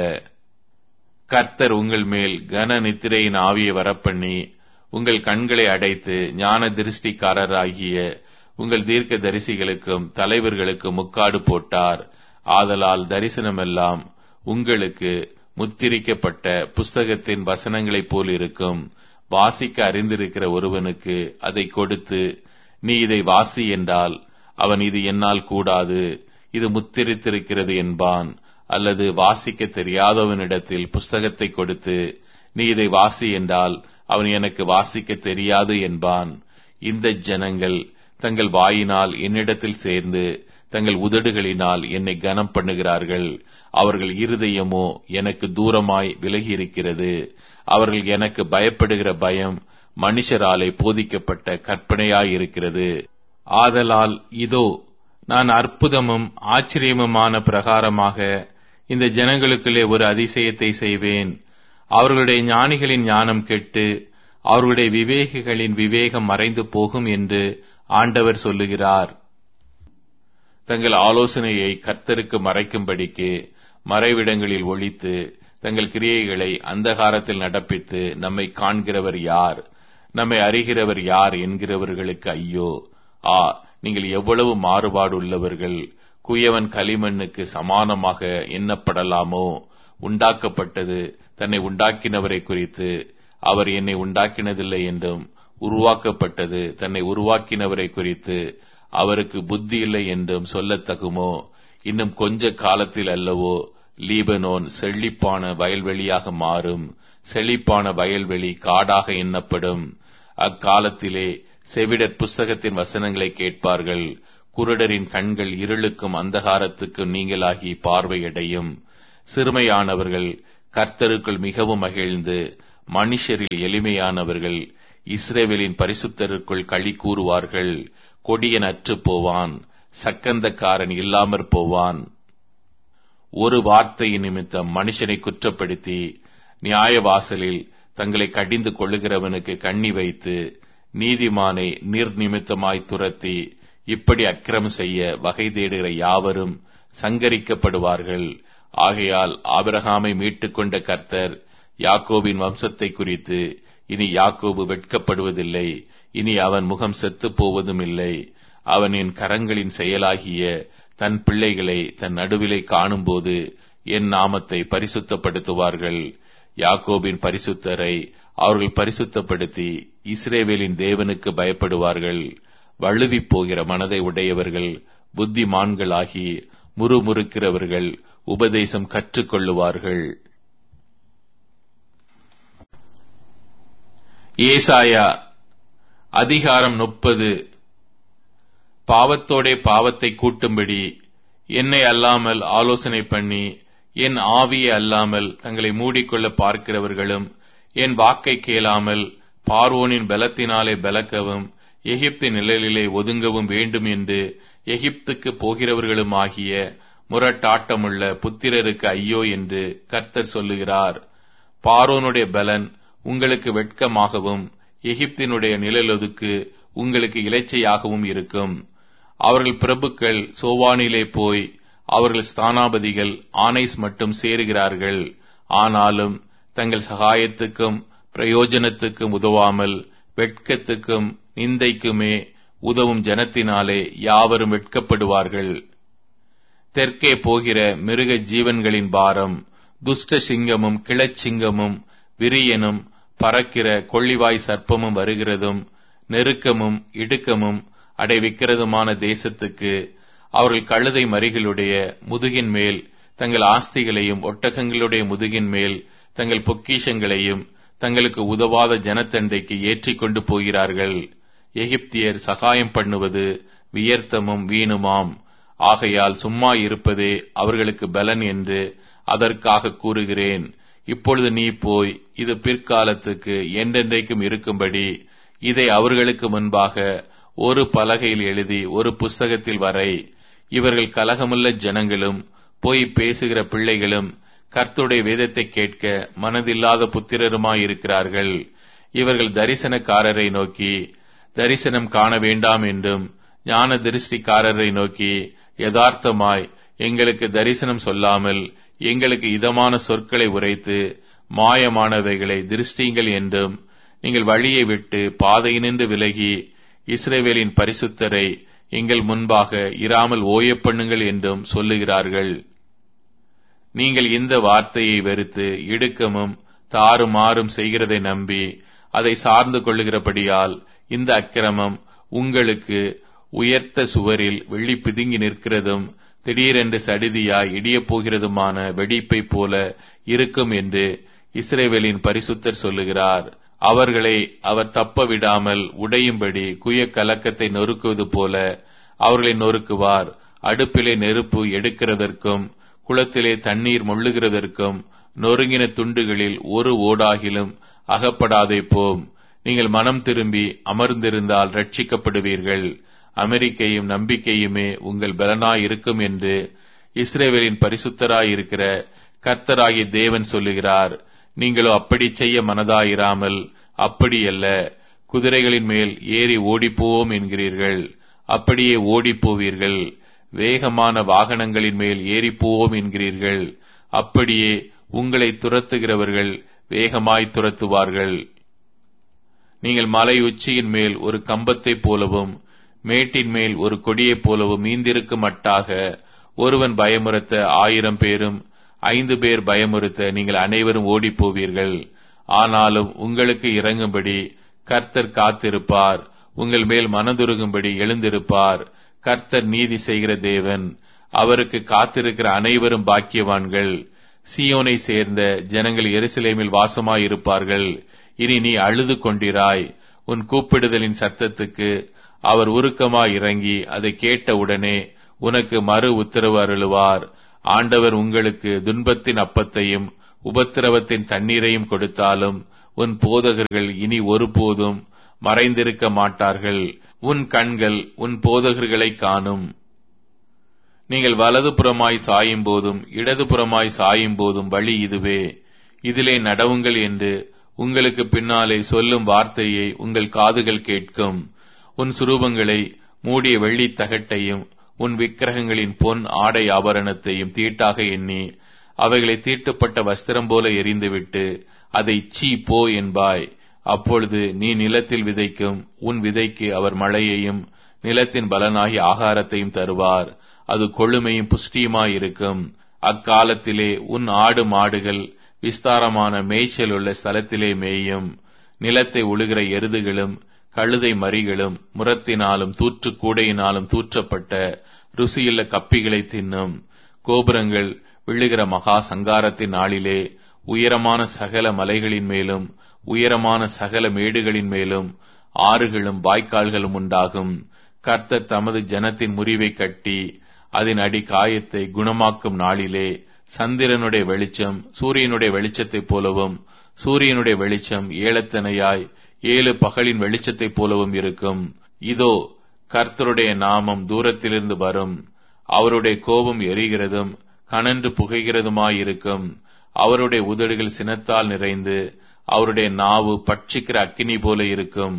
கர்த்தர் உங்கள் மேல் கன நித்திரையின் ஆவியை வரப்பண்ணி உங்கள் கண்களை அடைத்து ஞான திருஷ்டிக்காரராகிய உங்கள் தீர்க்க தரிசிகளுக்கும் தலைவர்களுக்கும் முக்காடு போட்டார். ஆதலால் தரிசனமெல்லாம் உங்களுக்கு முத்திரிக்கப்பட்ட புஸ்தகத்தின் வசனங்களைப் போல் இருக்கும். வாசிக்க அறிந்திருக்கிற ஒருவனுக்கு அதை கொடுத்து, நீ இதை வாசி என்றால் அவன் இது என்னால் கூடாது, இது முத்திரித்திருக்கிறது என்பான். அல்லது வாசிக்க தெரியாதவனிடத்தில் புஸ்தகத்தை கொடுத்து, நீ இதை வாசி என்றால் அவன் எனக்கு வாசிக்க தெரியாது என்பான். இந்த ஜனங்கள் தங்கள் வாயினால் என்னிடத்தில் சேர்ந்து தங்கள் உதடுகளினால் என்னை கனம் பண்ணுகிறார்கள். அவர்கள் இருதயமோ எனக்கு தூரமாய் விலகி இருக்கிறது. அவர்கள் எனக்கு பயப்படுகிற பயம் மனுஷராலே போதிக்கப்பட்ட கற்பனையாயிருக்கிறது. ஆதலால் இதோ, நான் அற்புதமும் ஆச்சரியமுமான பிரகாரமாக இந்த ஜனங்களுக்குள்ளே ஒரு அதிசயத்தை செய்வேன். அவர்களுடைய ஞானிகளின் ஞானம் கெட்டு அவர்களுடைய விவேகிகளின் விவேகம் மறைந்து போகும் என்று ஆண்டவர் சொல்லுகிறார். தங்கள் ஆலோசனையை கர்த்தருக்கு மறைக்கும்படிக்கு மறைவிடங்களில் ஒளித்து தங்கள் கிரியைகளை அந்தகாரத்தில் நடப்பித்து நம்மை காண்கிறவர் யார், நம்மை அறிகிறவர் யார் என்கிறவர்களுக்கு ஐயோ! நீங்கள் எவ்வளவு மாறுபாடு உள்ளவர்கள்! குயவன் களிமண்ணுக்கு சமானமாக எண்ணப்படலாமோ? உண்டாக்கப்பட்டது தன்னை உண்டாக்கினவரை குறித்து அவர் என்னை உண்டாக்கினதில்லை என்றும், உருவாக்கப்பட்டது தன்னை உருவாக்கினவரை குறித்து அவருக்கு புத்தி இல்லை என்றும் சொல்லத்தகுமோ? இன்னும் கொஞ்ச காலத்தில் அல்லவோ லீபனோன் செழிப்பான வயல்வெளியாக மாறும். செழிப்பான வயல்வெளி காடாக எண்ணப்படும். அக்காலத்திலே செவிடர் புஸ்தகத்தின் வசனங்களை கேட்பார்கள். குருடரின் கண்கள் இருளுக்கும் அந்தகாரத்துக்கும் நீங்களாகி பார்வையடையும். சிறுமையானவர்கள் கர்த்தருக்குள் மிகவும் மகிழ்ந்து, மனுஷரில் எளிமையானவர்கள் இஸ்ரவேலின் பரிசுத்தருக்குள் களி கூறுவார்கள். கொடியன் அற்றுப் போவான், சக்கந்தக்காரன் இல்லாமற் போவான். ஒரு வார்த்தையின் நிமித்தம் மனுஷனை குற்றப்படுத்தி நியாயவாசலில் தங்களை கடிந்து கொள்ளுகிறவனுக்கு கண்ணி வைத்து நீதிமானை நிர்நிமித்தமாய் துரத்தி இப்படி அக்கிரமம் செய்ய வகை தேடுகிற யாவரும் சங்கரிக்கப்படுவார்கள். ஆகையால் ஆபிரகாமை மீட்டுக் கொண்ட கர்த்தர் யாக்கோபின் வம்சத்தை குறித்து, இனி யாக்கோபு வெட்கப்படுவதில்லை, இனி அவன் முகம் செத்துப் போவதும் இல்லை. அவன் என் கரங்களின் செயலாகிய தன் பிள்ளைகளை தன் நடுவிலே காணும்போது என் நாமத்தை பரிசுத்தப்படுத்துவார்கள். யாக்கோபின் பரிசுத்தரை அவர்கள் பரிசுத்தப்படுத்தி இஸ்ரவேலின் தேவனுக்கு பயப்படுவார்கள். வழுவிப் போகிற மனதை உடையவர்கள் புத்திமான்களாகி முறுமுறுக்கிறவர்கள் உபதேசம் கற்றுக்கொள்ளுவார்கள். ஏசாயா அதிகாரம் 30. பாவத்தோடே பாவத்தை கூட்டும்படி என்னை அல்லாமல் ஆலோசனை பண்ணி என் ஆவியை அல்லாமல் தங்களை மூடிக்கொள்ள பார்க்கிறவர்களும், என் வாக்கை கேளாமல் பார்வோனின் பலத்தினாலே பலக்கவும் எகிப்தின் நிழலிலே ஒதுங்கவும் வேண்டும் என்று எகிப்துக்கு போகிறவர்களும் ஆகிய முரட்டாட்டமுள்ள புத்திரருக்கு ஐயோ என்று கர்த்தர் சொல்லுகிறார். பார்வோனுடைய பலன் உங்களுக்கு வெட்கமாகவும் எகிப்தினுடைய நிழலொதுக்கு உங்களுக்கு இலைச்சையாகவும் இருக்கும். அவர்கள் பிரபுக்கள் சோவானிலே போய் அவர்கள் ஸ்தானாபதிகள் ஆனைஸ் மட்டும் சேருகிறார்கள். ஆனாலும் தங்கள் சகாயத்துக்கும் பிரயோஜனத்துக்கும் உதவாமல் வெட்கத்துக்கும் நிந்தைக்குமே உதவும் ஜனத்தினாலே யாவரும் வெட்கப்படுவார்கள். தெற்கே போகிற மிருக ஜீவன்களின் பாரம், துஷ்ட சிங்கமும் கிளச்சிங்கமும் விரியனும் பறக்கிற கொள்ளிவாய் சர்ப்பமும் வருகிறதும் நெருக்கமும் இடுக்கமும் அடைவிக்கிறதுமான தேசத்துக்கு அவர்கள் கழுதை மறிகளுடைய முதுகின் மேல் தங்கள் ஆஸ்திகளையும் ஒட்டகங்களுடைய முதுகின் மேல் தங்கள் பொக்கிஷங்களையும் தங்களுக்கு உதவாத ஜனத்தண்டைக்கு ஏற்றிக் கொண்டு போகிறார்கள். எகிப்தியர் சகாயம் பண்ணுவது வியர்த்தமும் வீணுமாம். ஆகையால் சும்மா இருப்பதே அவர்களுக்கு பலன் என்று அதற்காக கூறுகிறேன். இப்பொழுது நீ போய் இது பிற்காலத்துக்கு என்றென்றைக்கும் இருக்கும்படி இதை அவர்களுக்கு முன்பாக ஒரு பலகையில் எழுதி ஒரு புஸ்தகத்தில் வரை. இவர்கள் கலகமுள்ள ஜனங்களும் போய் பேசுகிற பிள்ளைகளும் கர்த்தருடைய வேதத்தை கேட்க மனதில்லாத புத்திரருமாயிருக்கிறார்கள். இவர்கள் தரிசனக்காரரை நோக்கி தரிசனம் காண வேண்டாம் என்றும், ஞான திருஷ்டிக்காரரை நோக்கி யதார்த்தமாய் எங்களுக்கு தரிசனம் சொல்லாமல் எங்களுக்கு இதமான சொற்களை உரைத்து மாயமானவைகளை திருஷ்டிங்கள் என்றும், நீங்கள் வழியை விட்டு பாதையினின்று விலகி இஸ்ரவேலின் பரிசுத்தரை எங்கள் முன்பாக இராமல் ஓயப் பண்ணுங்கள் என்றும் சொல்லுகிறார்கள். நீங்கள் இந்த வார்த்தையை வெறுத்து இடுக்கமும் தாறுமாறும் செய்கிறதை நம்பி அதை சார்ந்து கொள்ளுகிறபடியால் இந்த அக்கிரமம் உங்களுக்கு உயர்த்த சுவரில் வெள்ளி பிதுங்கி நிற்கிறதும் திடீரென்று சடிதியாய் இடியப் போகிறதுமான வெடிப்பை போல இருக்கும் என்று இஸ்ரவேலின் பரிசுத்தர் சொல்லுகிறார். அவர்களை அவர் தப்ப விடாமல் உடையும்படி குய கலக்கத்தை நொறுக்குவது போல அவர்களை நொறுக்குவார். அடுப்பிலே நெருப்பு எடுக்கிறதற்கும் குளத்திலே தண்ணீர் மொள்ளுகிறதற்கும் நொறுங்கின துண்டுகளில் ஒரு ஓடாகிலும் அகப்படாதே போம். நீங்கள் மனம் திரும்பி அமர்ந்திருந்தால் ரட்சிக்கப்படுவீர்கள். அமெரிக்கையும் நம்பிக்கையுமே உங்கள் பலனாயிருக்கும் என்று இஸ்ரவேலின் பரிசுத்தராயிருக்கிற கர்த்தராகிய தேவன் சொல்லுகிறார். நீங்களோ அப்படி செய்ய மனதாயிராமல், அப்படியல்ல, குதிரைகளின் மேல் ஏறி ஓடிப்போவோம் என்கிறீர்கள். அப்படியே ஓடிப்போவீர்கள். வேகமான வாகனங்களின் மேல் ஏறிப்போவோம் என்கிறீர்கள். அப்படியே உங்களை துரத்துகிறவர்கள் வேகமாய் துரத்துவார்கள். நீங்கள் மலை உச்சியின் மேல் ஒரு கம்பத்தைப் போலவும் மேட்டின் மேல் ஒரு கொடியைப் போலவும் மீந்திருக்கும் மட்டாக ஒருவன் பயமுறுத்த 1000 பேரும் 5 பேர் பயமுறுத்த நீங்கள் அனைவரும் ஓடிப்போவீர்கள். ஆனாலும் உங்களுக்கு இறங்கும்படி கர்த்தர் காத்திருப்பார். உங்கள் மேல் மனதுருகும்படி எழுந்திருப்பார். கர்த்தர் நீதி செய்கிற தேவன். அவருக்கு காத்திருக்கிற அனைவரும் பாக்கியவான்கள். சீயோனை சேர்ந்த ஜனங்கள் எருசலேமில் வாசமாயிருப்பார்கள். இனி நீ அழுது கொண்டிராய். உன் கூப்பிடுதலின் சத்தத்துக்கு அவர் உருக்கமாய் இறங்கி அதை கேட்டவுடனே உனக்கு மறு உத்தரவு அருளுவார். ஆண்டவர் உங்களுக்கு துன்பத்தின் அப்பத்தையும் உபத்திரவத்தின் தண்ணீரையும் கொடுத்தாலும் உன் போதகர்கள் இனி ஒருபோதும் மறைந்திருக்க மாட்டார்கள். உன் கண்கள் உன் போதகர்களை காணும். நீங்கள் வலது புறமாய் சாயும் போதும் இடது புறமாய் சாயும் போதும் வழி இதுவே, இதிலே நடவுங்கள் என்று உங்களுக்கு பின்னாலே சொல்லும் வார்த்தையை உங்கள் காதுகள் கேட்கும். உன் சுரூபங்களை மூடிய வெள்ளித் தகட்டையும் உன் விக்கிரகங்களின் பொன் ஆடை ஆபரணத்தையும் தீட்டாக எண்ணி அவைகளை தீட்டுப்பட்ட வஸ்திரம் போல எறிந்துவிட்டு அதை சீ போ என்பாய். அப்பொழுது நீ நிலத்தில் விதைக்கும் உன் விதைக்கு அவர் மழையையும் நிலத்தின் பலனாகி ஆகாரத்தையும் தருவார். அது கொழுமையும் புஷ்டியுமாயிருக்கும். அக்காலத்திலே உன் ஆடு மாடுகள் விஸ்தாரமான மேய்ச்சல் உள்ள ஸ்தலத்திலே மேயும். நிலத்தை உழுகிற எருதுகளும் கழுதை மறிகளும் முரத்தினாலும் தூற்று கூடையினாலும் தூற்றப்பட்ட ருசியுள்ள கப்பிகளை தின்னும். கோபுரங்கள் விழுகிற மகா சங்காரத்தின் நாளிலே உயரமான சகல மலைகளின் மேலும் உயரமான சகல மேடுகளின் மேலும் ஆறுகளும் வாய்க்கால்களும் உண்டாகும். கர்த்தர் தமது ஜனத்தின் முறிவை கட்டி அதன் அடி காயத்தை குணமாக்கும் நாளிலே சந்திரனுடைய வெளிச்சம் சூரியனுடைய வெளிச்சத்தைப் போலவும் சூரியனுடைய வெளிச்சம் ஏலத்தனையாய் 7 பகலின் வெளிச்சத்தைப் போலவும் இருக்கும். இதோ கர்த்தருடைய நாமம் தூரத்திலிருந்து வரும். அவருடைய கோபம் எரிகிறதும் கனன்று புகைகிறதுமாயிருக்கும். அவருடைய உதடுகள் சினத்தால் நிறைந்து அவருடைய நாவு பட்சிக்கிற அக்கினி போல இருக்கும்.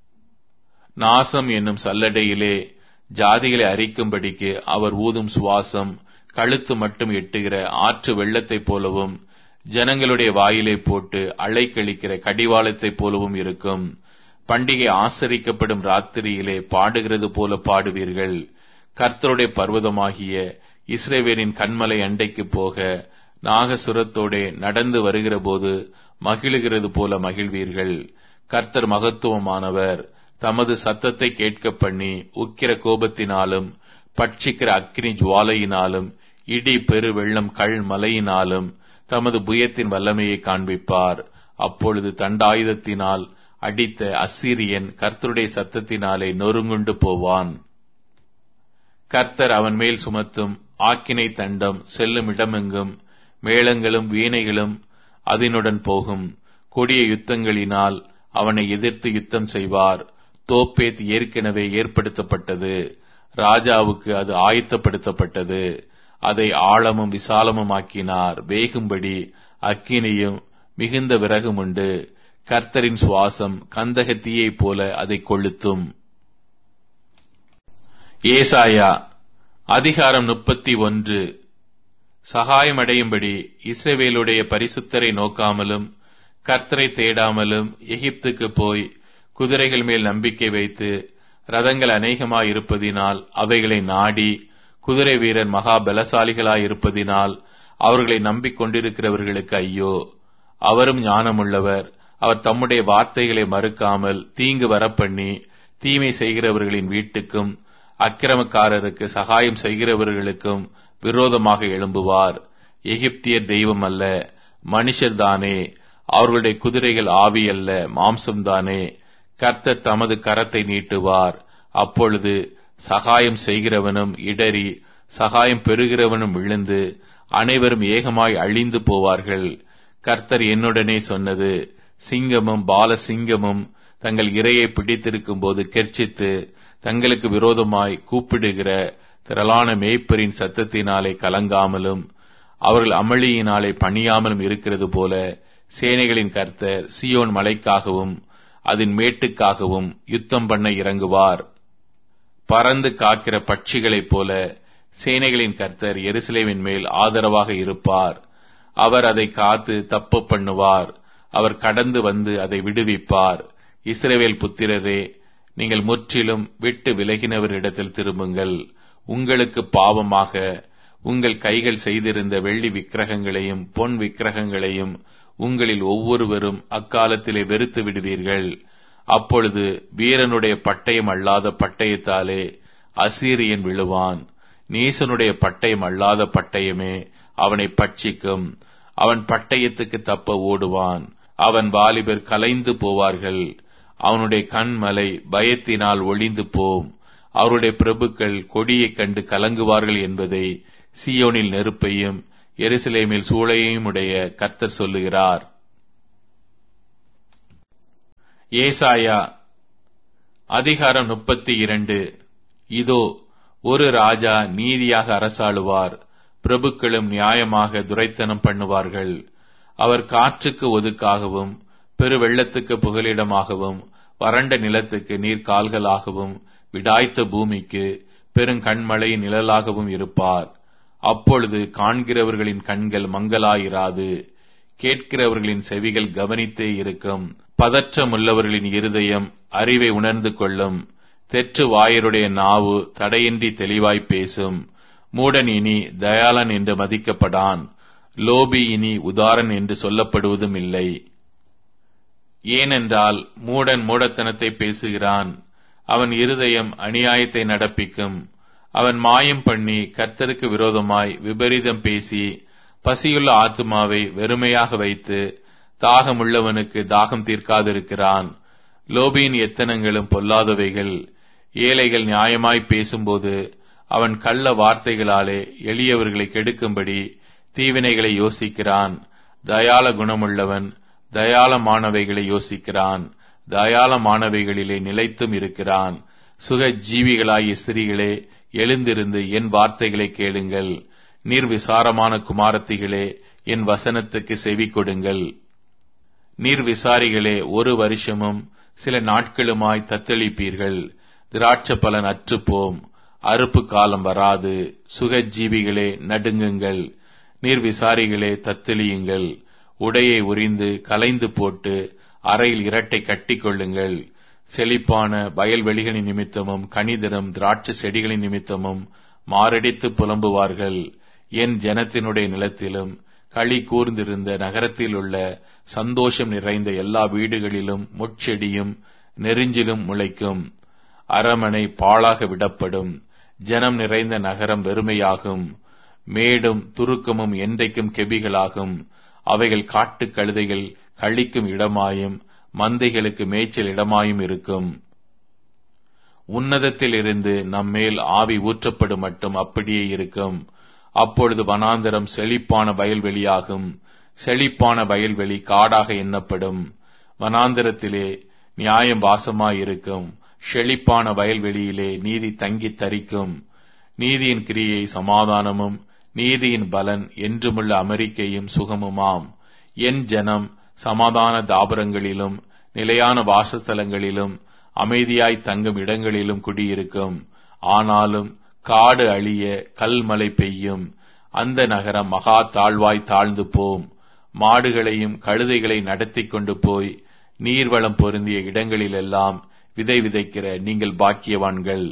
நாசம் என்னும் சல்லடையிலே ஜாதிகளை அரிக்கும்படிக்கு அவர் ஊதும் சுவாசம் கழுத்து மட்டும் எட்டுகிற ஆற்று வெள்ளத்தைப் போலவும் ஜனங்களுடைய வாயிலே போட்டு அலைக்கழிக்கிற கடிவாளத்தைப் போலவும் இருக்கும். பண்டிகை ஆசரிக்கப்படும் ராத்திரியிலே பாடுகிறது போல பாடுவீர்கள். கர்த்தருடைய பர்வதமாகிய இஸ்ரவேலின் கன்மலை அண்டைக்கு போக நாகசுரத்தோடே நடந்து வருகிற போது மகிழுகிறது போல மகிழ்வீர்கள். கர்த்தர் மகத்துவமானவர். தமது சத்தத்தை கேட்க பண்ணி உக்கிர கோபத்தினாலும் பட்சிக்கிற அக்கினி ஜுவாலையினாலும் இடி பெரு வெள்ளம் கள் மலையினாலும் தமது புயத்தின் வல்லமையை காண்பிப்பார். அப்பொழுது தண்டாயுதத்தினால் அடித்த அசீரியன் கர்த்தருடைய சத்தத்தினாலே நொறுங்குண்டு போவான். கர்த்தர் அவன் மேல் சுமத்தும் ஆக்கினை தண்டம் செல்லும் இடமெங்கும் மேளங்களும் வீணைகளும் அதனுடன் போகும். கொடிய யுத்தங்களினால் அவனை எதிர்த்து யுத்தம் செய்வார். தோப்பேத் ஏற்கனவே ஏற்படுத்தப்பட்டது. ராஜாவுக்கு அது ஆயத்தப்படுத்தப்பட்டது. அதை ஆழமும் விசாலமும் ஆக்கினார். வேகும்படி அக்கினியும் மிகுந்த விறகும் உண்டு. கர்த்தரின் சுவாசம் கந்தகத்தீயைப் போல அதை கொளுத்தும். ஏசாயா அதிகாரம் 31. சகாயமடையும்படி இஸ்ரவேலுடைய பரிசுத்தரை நோக்காமலும் கர்த்தரை தேடாமலும் எகிப்துக்கு போய் குதிரைகள் மேல் நம்பிக்கை வைத்து ரதங்கள் அநேகமாயிருப்பதினால் அவைகளை நாடி குதிரை வீரர் மகா பலசாலிகளாயிருப்பதினால் அவர்களை நம்பிக்கொண்டிருக்கிறவர்களுக்கு ஐயோ. அவரும் ஞானமுள்ளவர். அவர் தம்முடைய வார்த்தைகளை மறுக்காமல் தீங்கு வரப்பண்ணி தீமை செய்கிறவர்களின் வீட்டுக்கும் அக்கிரமக்காரருக்கு சகாயம் செய்கிறவர்களுக்கும் விரோதமாக எழும்புவார். எகிப்தியர் தெய்வம் அல்ல, மனுஷர்தானே. அவர்களுடைய குதிரைகள் ஆவி அல்ல, மாம்சம்தானே. கர்த்தர் தமது கரத்தை நீட்டுவார். அப்பொழுது சகாயம் செய்கிறவனும் இடறி சகாயம் பெறுகிறவனும் விழுந்து அனைவரும் ஏகமாய் அழிந்து போவார்கள். கர்த்தர் என்னுடனே சொன்னது, சிங்கமும் பாலசிங்கமும் தங்கள் இரையை பிடித்திருக்கும் போது கெர்ச்சித்து தங்களுக்கு விரோதமாய் கூப்பிடுகிற திரளான மேய்ப்பரின் சத்தத்தினாலே கலங்காமலும் அவர்கள் அமளியினாலே பணியாமலும் இருக்கிறது போல சேனைகளின் கர்த்தர் சீயோன் மலைக்காகவும் அதன் மேட்டுக்காகவும் யுத்தம் பண்ண இறங்குவார். பறந்து காக்கிற பட்சிகளைப் போல சேனைகளின் கர்த்தர் எருசலேமின் மேல் ஆதரவாக இருப்பார். அவர் அதை காத்து தப்பு பண்ணுவார். அவர் கடந்து வந்து அதை விடுவிப்பார். இஸ்ரவேல் புத்திரரே, நீங்கள் முற்றிலும் விட்டு விலகினவரிடத்தில் திரும்புங்கள். உங்களுக்கு பாவமாக உங்கள் கைகள் செய்திருந்த வெள்ளி விக்கிரகங்களையும் பொன் விக்கிரகங்களையும் உங்களில் ஒவ்வொருவரும் அக்காலத்திலே வெறுத்து விடுவீர்கள். அப்பொழுது வீரனுடைய பட்டயம் அல்லாத பட்டயத்தாலே அசீரியன் விழுவான். நீசனுடைய பட்டயம் அல்லாத பட்டயமே அவனை பட்சிக்கும். அவன் பட்டயத்துக்கு தப்ப ஓடுவான். அவன் வாலிபர் கலைந்து போவார்கள். அவனுடைய கண்மலை பயத்தினால் ஒளிந்து போம். அவருடைய பிரபுக்கள் கொடியைக் கண்டு கலங்குவார்கள் என்பதை சீயோனில் நெருப்பையும் எருசலேமில் சூளையையும் உடைய கர்த்தர் சொல்லுகிறார். ஏசாயா அதிகாரம் 32. இதோ, ஒரு ராஜா நீதியாக அரசாளுவார், பிரபுக்களும் நியாயமாக துரைத்தனம் பண்ணுவார்கள். அவர் காற்றுக்கு ஒதுக்காகவும் பெருவெள்ளத்துக்கு புகலிடமாகவும் வறண்ட நிலத்துக்கு நீர்க்கால்களாகவும் விடாய்த்த பூமிக்கு பெருங்கண்மழையின் நிழலாகவும் இருப்பார். அப்பொழுது காண்கிறவர்களின் கண்கள் மங்கலாயிராது, கேட்கிறவர்களின் செவிகள் கவனித்தே இருக்கும். பதற்றமுள்ளவர்களின் இருதயம் அறிவை உணர்ந்து கொள்ளும். தெற்று வாயருடைய நாவு தடையின்றி தெளிவாய் பேசும். மூடன் இனி தயாளன் என்று மதிக்கப்படான், லோபி இனி உதாரன் என்று சொல்லப்படுவதும் இல்லை. ஏனென்றால் மூடன் மூடத்தனத்தை பேசுகிறான், அவன் இருதயம் அநியாயத்தை நடப்பிக்கும். அவன் மாயம் பண்ணி கர்த்தருக்கு விரோதமாய் விபரீதம் பேசி பசியுள்ள ஆத்துமாவை வெறுமையாக வைத்து தாகமுள்ளவனுக்கு தாகம் தீர்க்காதிருக்கிறான். லோபியின் எத்தனங்களும் பொல்லாதவைகள். ஏழைகள் நியாயமாய் பேசும்போது அவன் கள்ள வார்த்தைகளாலே எளியவர்களை கெடுக்கும்படி தீவினைகளை யோசிக்கிறான். தயாள குணமுள்ளவன் தயாளமானவைகளை யோசிக்கிறான், தயாளமானவைகளிலே நிலைத்தும் இருக்கிறான். சுக ஜீவிகளாகிய ஸ்திரீகளே, எழுந்திருந்து என் வார்த்தைகளை கேளுங்கள். நிர்விசாரமான குமாரத்திகளே, என் வசனத்துக்கு செவி கொடுங்கள். நிர்விசாரிகளே, ஒரு வருஷமும் சில நாட்களுமாய் தத்தளிப்பீர்கள். திராட்சை பலன் அற்றுப்போம், அறுப்பு காலம் வராது. சுகஜீவிகளே, நடுங்குங்கள். நிர்விசாரிகளே, தத்தளியுங்கள். உடையை உரிந்து கலைந்து போட்டு அறையில் இரட்டை கட்டிக் கொள்ளுங்கள். செழிப்பான வயல்வெளிகளின் நிமித்தமும் கனிதரும் திராட்சை செடிகளின் நிமித்தமும் மாரடித்து புலம்புவார்கள். என் ஜனத்தினுடைய நிலத்திலும் களி கூர்ந்திருந்த நகரத்தில் உள்ள சந்தோஷம் நிறைந்த எல்லா வீடுகளிலும் முட்செடியும் நெரிஞ்சிலும் முளைக்கும். அரமனை பாழாக விடப்படும், ஜனம் நிறைந்த நகரம் வெறுமையாகும். மேடும் துருக்கமும் என்றைக்கும் கெபிகளாகும். அவைகள் காட்டு கழுதைகள் கழிக்கும் இடமாயும் மந்தைகளுக்கு மேய்ச்சல் இடமாயும் இருக்கும். உன்னதத்தில் இருந்து நம்மேல் ஆவி ஊற்றப்படும் மட்டும் அப்படியே இருக்கும். அப்பொழுது வனாந்தரம் செழிப்பான வயல்வெளியாகும். செழிப்பான வயல்வெளி காடாக எண்ணப்படும். வனாந்தரத்திலே நியாயம் வாசமாயிருக்கும். செழிப்பான வயல்வெளியிலே நீதி தங்கி தரிக்கும். நீதியின் கிரியை சமாதானமும் நீதியின் பலன் என்றுமுள்ள அமெரிக்கையும் சுகமுமாம். என் ஜனம் சமாதான தாபரங்களிலும் நிலையான வாசஸ்தலங்களிலும் அமைதியாய் தங்கும் இடங்களிலும் குடியிருக்கும். ஆனாலும் காடு அழிய கல்மழை பெய்யும். அந்த நகரம் மகா தாழ்வாய் தாழ்ந்து போம். மாடுகளையும் கழுதைகளை நடத்தி கொண்டு போய் நீர்வளம் பொருந்திய இடங்களிலெல்லாம் விதை விதைக்கிற நீங்கள் பாக்கியவான்கள்.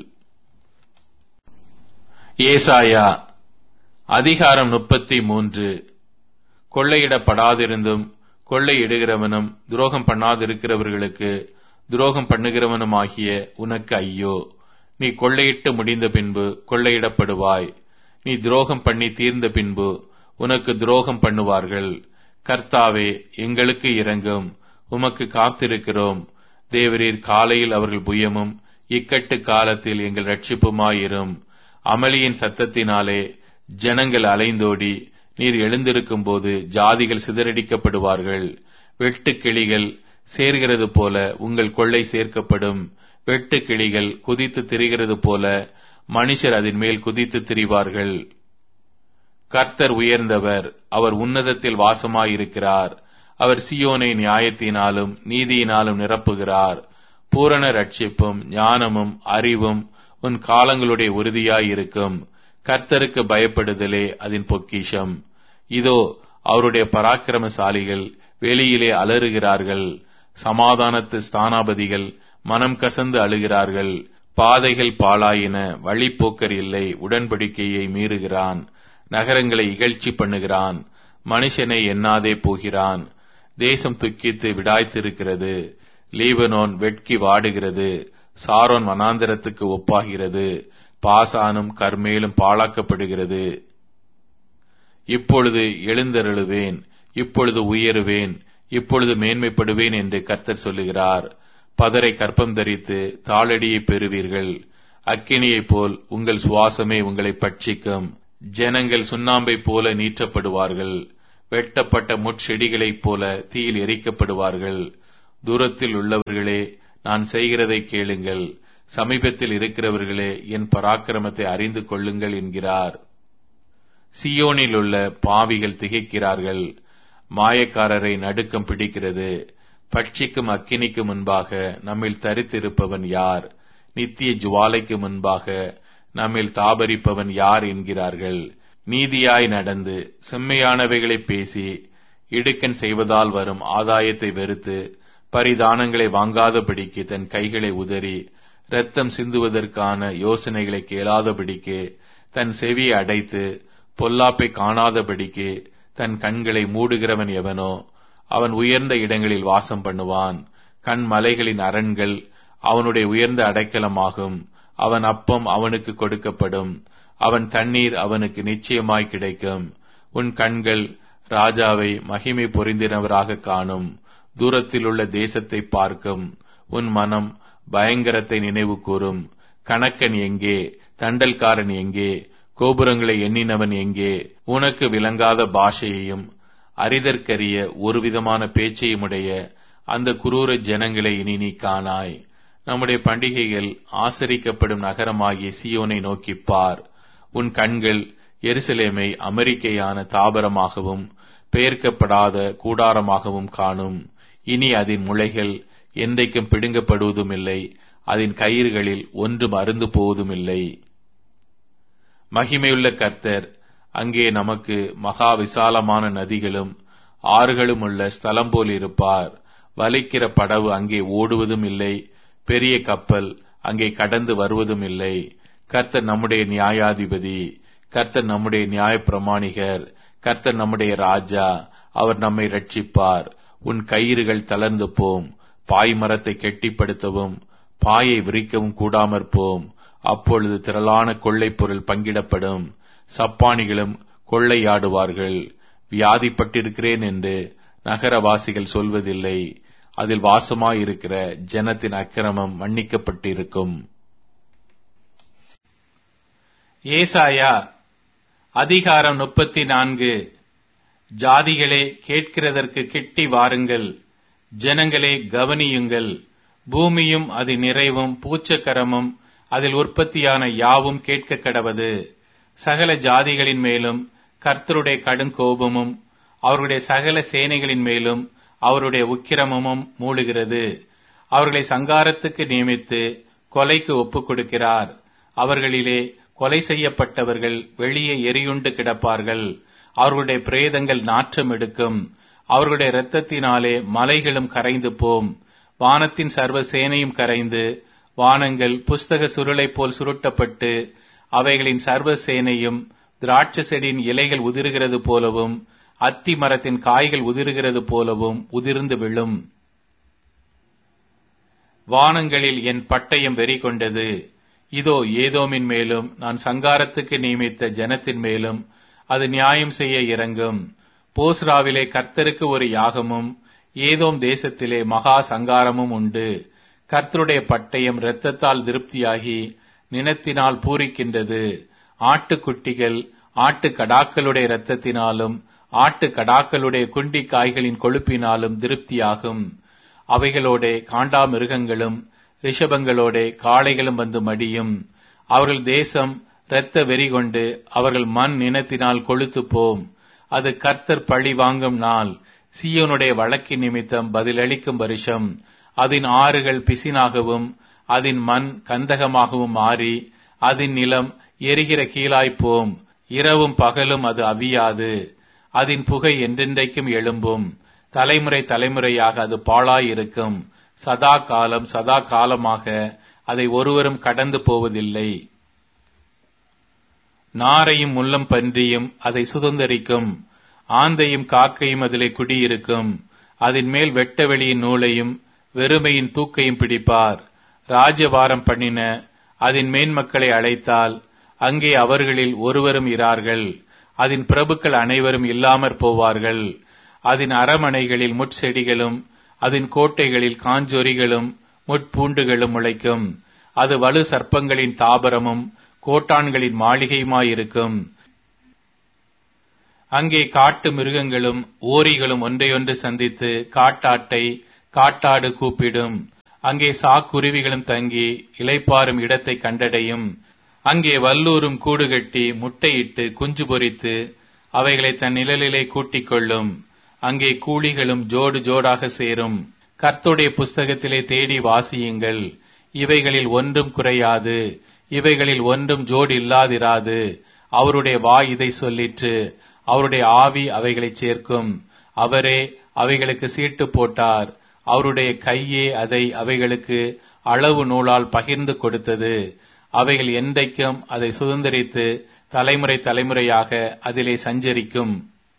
ஏசாயா அதிகாரம் 33. கொள்ளையிடப்படாதிருந்தும் கொள்ளையிடுகிறவனும் துரோகம் பண்ணாதிருக்கிறவர்களுக்கு துரோகம் பண்ணுகிறவனுமாகிய உனக்கு ஐயோ! நீ கொள்ளையிட்டு முடிந்த பின்பு கொள்ளையிடப்படுவாய். நீ துரோகம் பண்ணி தீர்ந்த பின்பு உனக்கு துரோகம் பண்ணுவார்கள். கர்த்தாவே, எங்களுக்கு இரங்கும், உமக்கு காத்திருக்கிறோம். தேவரீர் காலையில் அவர்கள் புயமும் இக்கட்டு காலத்தில் எங்கள் ரட்சிப்புமாயிரும். அமளியின் சத்தத்தினாலே ஜனங்கள் அலைந்தோடி நீர் எழுந்திருக்கும் போது ஜாதிகள் சிதறடிக்கப்படுவார்கள். வெட்டுக்கிளிகள் சேர்கிறது போல உங்கள் கொள்ளை சேர்க்கப்படும். வெட்டுக்கிளிகள் குதித்து திரிகிறது போல மனுஷர் அதன் மேல் குதித்து திரிவார்கள். கர்த்தர் உயர்ந்தவர், அவர் உன்னதத்தில் வாசமாயிருக்கிறார். அவர் சீயோனை நியாயத்தினாலும் நீதியினாலும் நிரப்புகிறார். பூரண ரட்சிப்பும் ஞானமும் அறிவும் உன் காலங்களுடைய உறுதியாயிருக்கும். கர்த்தருக்கு பயப்படுதலே அதன் பொக்கிஷம். இதோ, அவருடைய பராக்கிரமசாலிகள் வெளியிலே அலறுகிறார்கள். சமாதானத்து ஸ்தானாபதிகள் மனம் கசந்து அழுகிறார்கள். பாதைகள் பாழாயின, வழிப்போக்கர் இல்லை. உடன்படிக்கையை மீறுகிறான், நகரங்களை இகழ்ச்சி பண்ணுகிறான், மனுஷனை எண்ணாதே போகிறான். தேசம் துக்கித்து விடாய்த்திருக்கிறது. லீபனோன் வெட்கி வாடுகிறது. சாரோன் வனாந்தரத்துக்கு ஒப்பாகிறது. பாசானும் கர்மேலும் பாழாக்கப்படுகிறது. இப்பொழுது எழுந்தருளுவேன், இப்பொழுது உயருவேன், இப்பொழுது மேன்மைப்படுவேன் என்று கர்த்தர் சொல்லுகிறார். பதரை கற்பம் தரித்து தாளடியை பெறுவீர்கள். அக்கினியைப் போல் உங்கள் சுவாசமே உங்களை பட்சிக்கும். ஜனங்கள் சுண்ணாம்பைப் போல நீற்றப்படுவார்கள். வெட்டப்பட்ட முட்செடிகளைப் போல தீயில் எரிக்கப்படுவார்கள். தூரத்தில் உள்ளவர்களே, நான் செய்கிறதை கேளுங்கள். சமீபத்தில் இருக்கிறவர்களே, என் பராக்கிரமத்தை அறிந்து கொள்ளுங்கள் என்கிறார். சீயோனில் உள்ள பாவிகள் திகைக்கிறார்கள். மாயக்காரரை நடுக்கம் பிடிக்கிறது. பட்சிக்கும் அக்கினிக்கு முன்பாக நம்மில் தரித்திருப்பவன் யார்? நித்திய ஜுவாலைக்கு முன்பாக நம்மில் தாபரிப்பவன் யார் என்கிறார்கள். நீதியாய் நடந்து செம்மையானவைகளை பேசி இடுக்கண் செய்வதால் வரும் ஆதாயத்தை வெறுத்து பரிதானங்களை வாங்காதபடிக்கு தன் கைகளை உதறி இரத்தம் சிந்துவதற்கான யோசனைகளை கேளாதபடிக்கு தன் செவியை அடைத்து பொல்லாப்பை காணாதபடிக்கு தன் கண்களை மூடுகிறவன் எவனோ அவன் உயர்ந்த இடங்களில் வாசம் பண்ணுவான். கண் மலைகளின் அரண்கள் அவனுடைய உயர்ந்த அடைக்கலமாகும். அவன் அப்பம் அவனுக்கு கொடுக்கப்படும். அவன் தண்ணீர் அவனுக்கு நிச்சயமாய் கிடைக்கும். உன் கண்கள் ராஜாவை மகிமை பொருந்தினவராக காணும். தூரத்தில் உள்ள தேசத்தை பார்க்கும். உன் மனம் பயங்கரத்தை நினைவு கூறும். கணக்கன் எங்கே? தண்டல்காரன் எங்கே? கோபுரங்களை எண்ணினவன் எங்கே? உனக்கு விளங்காத பாஷையையும் அறிதற்கரிய ஒருவிதமான பேச்சையுமுடைய அந்த குரூர ஜனங்களை இனி நீ காணாய். நம்முடைய பண்டிகைகள் ஆசரிக்கப்படும் நகரமாகிய சீயோனை நோக்கிப் பார். உன் கண்கள் எருசலேமை அமெரிக்கையான தாபரமாகவும் பெயர்க்கப்படாத கூடாரமாகவும் காணும். இனி அதன் முளைகள் என்றைக்கும் பிடுங்கப்படுவதுமில்லை. அதன் கயிறுகளில் ஒன்றும் அருந்து போவதுமில்லை. மகிமையுள்ள கர்த்தர் அங்கே நமக்கு மகா விசாலமான நதிகளும் ஆறுகளும் உள்ள ஸ்தலம் போல் இருப்பார். வலிக்கிற படவு அங்கே ஓடுவதும் இல்லை. பெரிய கப்பல் அங்கே கடந்து வருவதும் இல்லை. கர்த்தர் நம்முடைய நியாயாதிபதி. கர்த்தர் நம்முடைய நியாய பிரமாணிகர். கர்த்தர் நம்முடைய ராஜா. அவர் நம்மை ரட்சிப்பார். உன் கயிறுகள் தளர்ந்து போம். பாய் மரத்தை கெட்டிப்படுத்தவும் பாயை விரிக்கவும் கூடாமற் போம். அப்பொழுது திரளான கொள்ளை பொருள் பங்கிடப்படும். சப்பானிகளும் கொள்ளையாடுவார்கள். வியாதிப்பட்டிருக்கிறேன் என்று நகரவாசிகள் சொல்வதில்லை. அதில் வாசமாயிருக்கிற ஜனத்தின் அக்கிரமம் மன்னிக்கப்பட்டிருக்கும். ஏசாயா அதிகாரம் 34. ஜாதிகளே, கேட்கிறதற்கு கிட்டி வாருங்கள். ஜனங்களே, கவனியுங்கள். பூமியும் அதன் நிறைவும் பூச்சக்கரமும் அதில் உற்பத்தியான யாவும் கேட்க கடவது. சகல ஜாதிகளின் மேலும் கர்த்தருடைய கடுங்கோபமும் அவருடைய சகல சேனைகளின் மேலும் அவருடைய உக்கிரமும் மூடுகிறது. அவர்களை சங்காரத்துக்கு நியமித்து கொலைக்கு ஒப்புக் கொடுக்கிறார். அவர்களிலே கொலை செய்யப்பட்டவர்கள் வெளியே எரியுண்டு கிடப்பார்கள். அவர்களுடைய பிரேதங்கள் நாற்றம் எடுக்கும். அவர்களுடைய இரத்தத்தினாலே மலைகளும் கரைந்து போம். வானத்தின் சர்வ சேனையும் கரைந்து வானங்கள் புஸ்தக சுருளை போல் சுருட்டப்பட்டு அவைகளின் சர்வ சேனையும் திராட்சை செடியின் இலைகள் உதிர்கிறது போலவும் அத்தி மரத்தின் காய்கள் உதிர்கிறது போலவும் உதிர்ந்து விழும். வானங்களில் என் பட்டயம் வெறி கொண்டது. இதோ, ஏதோமின் மேலும் நான் சங்காரத்துக்கு நியமித்த ஜனத்தின் மேலும் அது நியாயம் செய்ய இறங்கும். போஸ்ராவிலே கர்த்தருக்கு ஒரு யாகமும் ஏதோம் தேசத்திலே மகா சங்காரமும் உண்டு. கர்த்தருடைய பட்டயம் இரத்தத்தால் திருப்தியாகி நினத்தினால் பூரிக்கின்றது. ஆட்டுக்குட்டிகள் ஆட்டுக்கடாக்களுடைய இரத்தத்தினாலும் ஆட்டுக்கடாக்களுடைய குண்டி காய்களின் கொழுப்பினாலும் திருப்தியாகும். அவைகளோட காண்டாமிருகங்களும் ரிஷபங்களோட காளைகளும் வந்து மடியும். அவர்கள் தேசம் இரத்த வெறி கொண்டு அவர்கள் மண் நினத்தினால் கொழுத்து போம். அது கர்த்தர் பழி வாங்கும் நாள். சீயோனுடைய வழக்கின் நிமித்தம் பதிலளிக்கும் வருஷம். அதன் ஆறுகள் பிசினாகவும் அதன் மண் கந்தகமாகவும் மாறி அதன் நிலம் எரிகிற கீழாய்ப்போம். இரவும் பகலும் அது அவியாது. அதன் புகை என்றென்றைக்கும் எழும்பும். தலைமுறை தலைமுறையாக அது பாழாயிருக்கும். சதா காலம் சதா காலமாக அதை ஒருவரும் கடந்து போவதில்லை. நாரையும் முள்ளம் பன்றியும் அதை சுதந்தரிக்கும். ஆந்தையும் காக்கையும் அதிலே குடியிருக்கும். அதன் மேல் வெட்ட வெளியின் நூலையும் வெறுமையின் தூக்கையும் பிடிப்பார். ராஜ்யபாரம் பண்ணின அதன் மேன்மக்களை அழைத்தால் அங்கே அவர்களில் ஒருவரும் இரார்கள். அதன் பிரபுக்கள் அனைவரும் இல்லாமற் போவார்கள். அதன் அரமனைகளில் முட்செடிகளும் அதன் கோட்டைகளில் காஞ்சொரிகளும் முட்பூண்டுகளும் முளைக்கும். அது வலு சர்ப்பங்களின் தாபரமும் கோட்டான்களின் மாளிகையுமாயிருக்கும். அங்கே காட்டு மிருகங்களும் ஓரிகளும் ஒன்றையொன்று சந்தித்து காட்டாட்டை காட்டாடு கூப்பிடும். அங்கே சாக்குருவிகளும் தங்கி இளைப்பாறும் இடத்தை கண்டடையும். அங்கே வல்லூரும் கூடு கட்டி முட்டையிட்டு குஞ்சு பொரித்து அவைகளை தன் நிழலிலே கூட்டிக் கொள்ளும். அங்கே கூலிகளும் ஜோடு ஜோடாக சேரும். கர்த்தருடைய புஸ்தகத்திலே தேடி வாசியுங்கள். இவைகளில் ஒன்றும் குறையாது, இவைகளில் ஒன்றும் ஜோடு இல்லாதிராது. அவருடைய வாய் இதை சொல்லிற்று, அவருடைய ஆவி அவைகளை சேர்க்கும். அவரே அவைகளுக்கு சீட்டு போட்டார், அவருடைய கையே அதை அவைகளுக்கு அளவு நூலால் பகிர்ந்து கொடுத்தது. அவைகள் என்றைக்கும் அதை சுதந்தரித்து தலைமுறை தலைமுறையாக அதிலே சஞ்சரிக்கும்.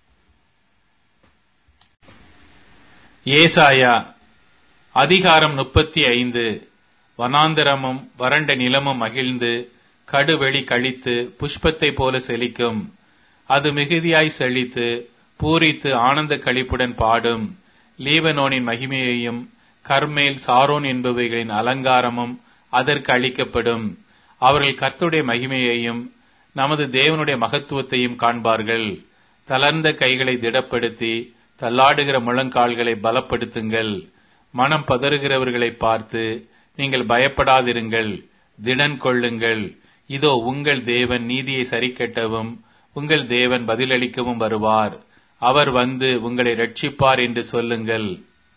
ஏசாயா அதிகாரம் 35. வனாந்தரமும் வறண்ட நிலமும் மகிழ்ந்து கடுவெளி கழித்து புஷ்பத்தை போல செழிக்கும். அது மிகுதியாய் செழித்து பூரித்து ஆனந்த களிப்புடன் பாடும். லீபனோனின் மகிமையையும் கர்மேல் சாரோன் என்பவைகளின் அலங்காரமும் அதற்கு அளிக்கப்படும். அவர்கள் கர்த்தருடைய மகிமையையும் நமது தேவனுடைய மகத்துவத்தையும் காண்பார்கள். தளர்ந்த கைகளை திடப்படுத்தி தள்ளாடுகிற முழங்கால்களை பலப்படுத்துங்கள். மனம் பதறுகிறவர்களை பார்த்து நீங்கள் பயப்படாதிருங்கள், திடன் கொள்ளுங்கள். இதோ உங்கள் தேவன் நீதியை சரிக்கட்டவும் உங்கள் தேவன் பதிலளிக்கவும் வருவார். அவர் வந்து உங்களை இரட்சிப்பார் என்று சொல்லுங்கள்.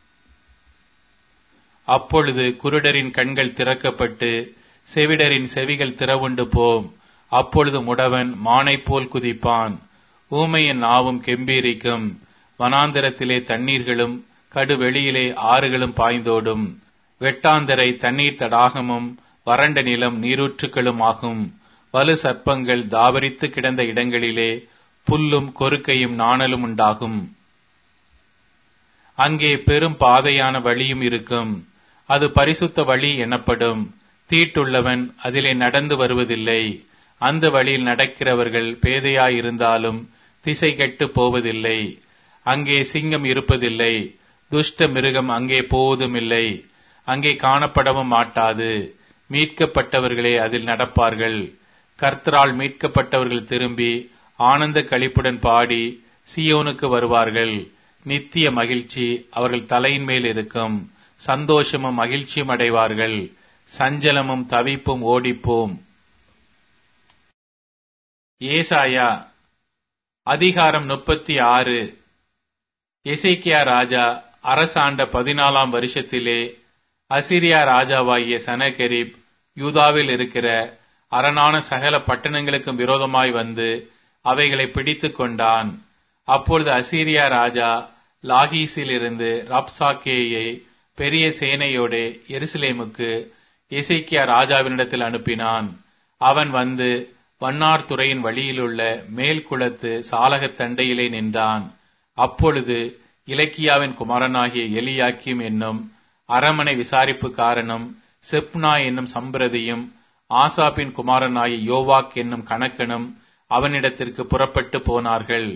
அப்பொழுது குருடரின் கண்கள் திறக்கப்பட்டு செவிடரின் செவிகள் திறவுண்டு போம். அப்பொழுது முடவன் மானைப் போல் குதிப்பான், ஊமையின் நாவும் கெம்பீரிக்கும். வனாந்தரத்திலே தண்ணீர்களும் கடுவெளியிலே ஆறுகளும் பாய்ந்தோடும். வெட்டாந்தரை தண்ணீர் தடாகமும் வறண்ட நிலம் நீரூற்றுக்களும் ஆகும். வலு சர்ப்பங்கள் தாவரித்து கிடந்த இடங்களிலே புல்லும் கொறுக்கையும் நாணலும் உண்டாகும். அங்கே பெரும் பாதையான வழியும் இருக்கும், அது பரிசுத்த வழி எனப்படும். தீட்டுள்ளவன் அதிலே நடந்து வருவதில்லை. அந்த வழியில் நடக்கிறவர்கள் பேதையாயிருந்தாலும் திசை கெட்டு போவதில்லை. அங்கே சிங்கம் இருப்பதில்லை, துஷ்ட மிருகம் அங்கே போவதுமில்லை, அங்கே காணப்படவும் மாட்டாது. மீட்கப்பட்டவர்களே அதில் நடப்பார்கள். கர்த்தரால் மீட்கப்பட்டவர்கள் திரும்பி ஆனந்த களிப்புடன் பாடி சீயோனுக்கு வருவார்கள். நித்திய மகிழ்ச்சி அவர்கள் தலையின் மேல் இருக்கும். சந்தோஷமும் மகிழ்ச்சியும் அடைவார்கள். சஞ்சலமும் தவிப்பும் ஓடிப்போம். ஏசாயா அதிகாரம் 36. எசேக்கியா ராஜா அரசாண்ட 14ஆம் வருஷத்திலே அசீரியா ராஜாவாகிய சனகெரிப் யூதாவில் இருக்கிற அரணான சகல பட்டணங்களுக்கும் விரோதமாய் வந்து அவைகளை பிடித்துக் கொண்டான். அப்பொழுது அசீரியா ராஜா லாகீசிலிருந்து ரப்சாக்கேயை பெரிய சேனையோடு எருசலேமுக்கு எசேக்கியா ராஜாவினிடத்தில் அனுப்பினான். அவன் வந்து வண்ணார் துறையின் வழியிலுள்ள மேல் குளத்து சாலகத் தண்டையிலே நின்றான். அப்பொழுது இலக்கியாவின் குமாரனாகிய எலியாக்கிம் என்னும் அரமனை விசாரிப்புக்காரனும் செப்னா என்னும் சம்பிரதியும் ஆசாப்பின் குமாரனாகிய யோவாக் என்னும் கணக்கனும் அவனிடத்திற்கு புறப்பட்டு போனார்கள்.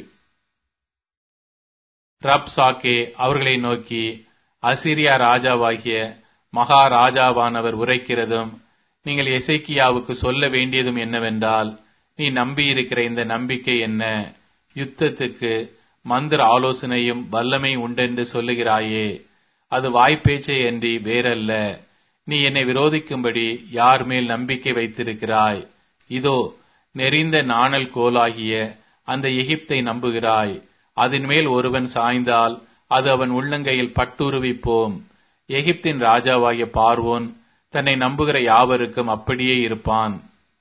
ரப்சாக்கே அவர்களை நோக்கி, அசீரியா ராஜாவாகிய மகாராஜாவானவர் உரைக்கிறதும் நீங்கள் எசேக்கியாவுக்கு சொல்ல வேண்டியதும் என்னவென்றால், நீ நம்பியிருக்கிற இந்த நம்பிக்கை என்ன? யுத்தத்துக்கு மந்திர ஆலோசனையும் வல்லமை உண்டென்று சொல்லுகிறாயே, அது வாய்ப்பேச்சை அன்றி வேறல்ல. நீ என்னை விரோதிக்கும்படி யார் மேல் நம்பிக்கை வைத்திருக்கிறாய்? இதோ நெறிந்த நாணல் கோலாகிய அந்த எகிப்தை நம்புகிறாய். அதன் மேல் ஒருவன் சாய்ந்தால் அது அவன் உள்ளங்கையில் பட்டுருவிப்போம். எகிப்தின் ராஜாவாகிய பார்வோன் தன்னை நம்புகிற யாவருக்கும் அப்படியே இருப்பான்.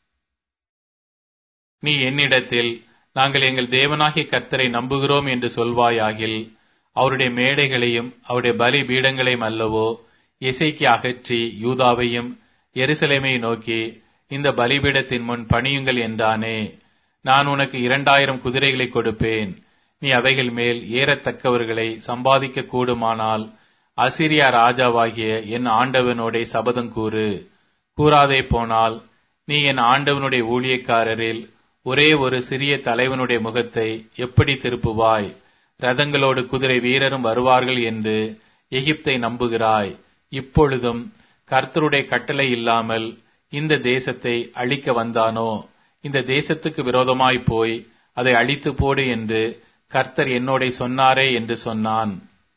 நீ என்னிடத்தில் நாங்கள் எங்கள் தேவனாகிய கர்த்தரை நம்புகிறோம் என்று சொல்வாயாகில், அவருடைய மேடைகளையும் அவருடைய பலி பீடங்களையும் அல்லவோ எசேக்கியா அகற்றி யூதாவையும் எருசலேமை நோக்கி இந்த பலிபீடத்தின் முன் பணியுங்கள் என்றானே. நான் உனக்கு 2000 குதிரைகளை கொடுப்பேன். நீ அவைகள் மேல் ஏறத்தக்கவர்களை சம்பாதிக்க கூடுமானால் அசீரியா ராஜாவாகிய என் ஆண்டவனோட சபதம் கூறு. கூறாதே போனால் நீ என் ஆண்டவனுடைய ஊழியக்காரரில் ஒரே ஒரு சிறிய தலைவனுடைய முகத்தை எப்படி திருப்புவாய்? ரதங்களோடு குதிரை வீரரும் வருவார்கள் என்று எகிப்தை நம்புகிறாய். இப்பொழுதும் கர்த்தருடைய கட்டளை இல்லாமல் இந்த தேசத்தை அழிக்க வந்தானோ? இந்த தேசத்துக்கு விரோதமாய் போய் அதை அழித்து போடு என்று கர்த்தர் என்னோடே சொன்னாரே என்று சொன்னான்.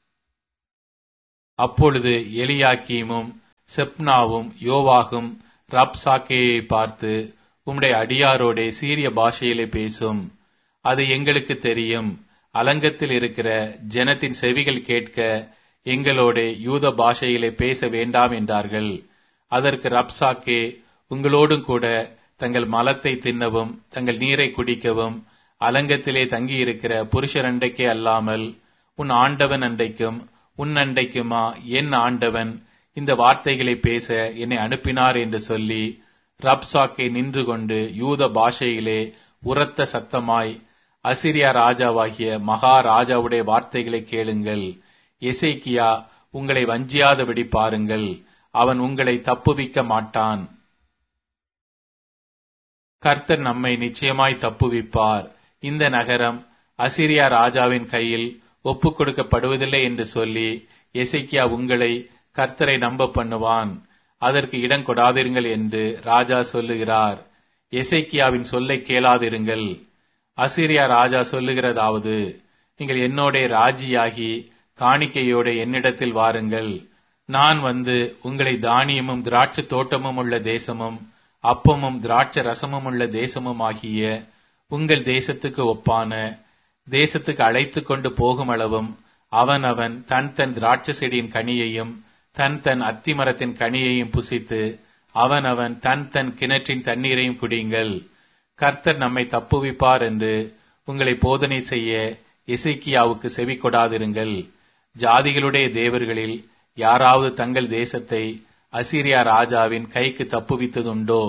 அப்பொழுது எலியாக்கீமும் செப்னாவும் யோவாகும் ரப்சாக்கேயை பார்த்து, உம்முடைய அடியாரோடே சீரிய பாஷையிலே பேசும், அது எங்களுக்கு தெரியும். அலங்கத்தில் இருக்கிற ஜனத்தின் செவிகள் கேட்க எங்களோடே யூத பாஷையிலே பேச வேண்டாம் என்றார்கள். அதற்கு ரப்சாக்கே, உங்களோடும் கூட தங்கள் மலத்தை தின்னவும் தங்கள் நீரை குடிக்கவும் அலங்கத்திலே தங்கியிருக்கிற புருஷர் அண்டைக்கே அல்லாமல் உன் ஆண்டவன் அண்டைக்கும் உன் அண்டைக்குமா என் ஆண்டவன் இந்த வார்த்தைகளை பேச என்னை அனுப்பினார் என்று சொல்லி ரப்சாக்கே நின்று கொண்டு யூத பாஷையிலே உரத்த சத்தமாய், அசிரியா ராஜாவாகிய மகாராஜாவுடைய வார்த்தைகளை கேளுங்கள். எசேக்கியா உங்களை வஞ்சியாதபடி பாருங்கள், அவன் உங்களை தப்புவிக்க மாட்டான். கர்த்தர் நம்மை நிச்சயமாய் தப்புவிப்பார். இந்த நகரம் அசிரியா ராஜாவின் கையில் ஒப்புக் கொடுக்கப்படுவதில்லை என்று சொல்லி எசேக்கியா உங்களை கர்த்தரை நம்ப பண்ணுவான். அதற்கு இடம் கொடாதிருங்கள் என்று ராஜா சொல்லுகிறார். எசேக்கியாவின் சொல்லை கேளாதிருங்கள். அசிரியா ராஜா சொல்லுகிறதாவது, நீங்கள் என்னோட ராஜியாகி காணிக்கையோட என்னிடத்தில் வாருங்கள். நான் வந்து உங்களை தானியமும் திராட்சை தோட்டமும் உள்ள தேசமும் அப்பமும் திராட்சை ரசமும் உள்ள தேசமும் ஆகிய உங்கள் தேசத்துக்கு ஒப்பான தேசத்துக்கு அழைத்து கொண்டு போகும் அளவும் அவன் தன் தன் திராட்சை செடியின் கனியையும் தன் தன் அத்திமரத்தின் கனியையும் புசித்து அவன் தன் தன் கிணற்றின் தண்ணீரையும் குடியுங்கள். கர்த்தர் நம்மை தப்புவிப்பார் என்று உங்களை போதனை செய்ய எசேக்கியாவுக்கு செவி கொடாதிருங்கள். ஜாதிகளுடைய தேவர்களில் யாராவது தங்கள் தேசத்தை அசீரியா ராஜாவின் கைக்கு தப்புவித்ததுண்டோ?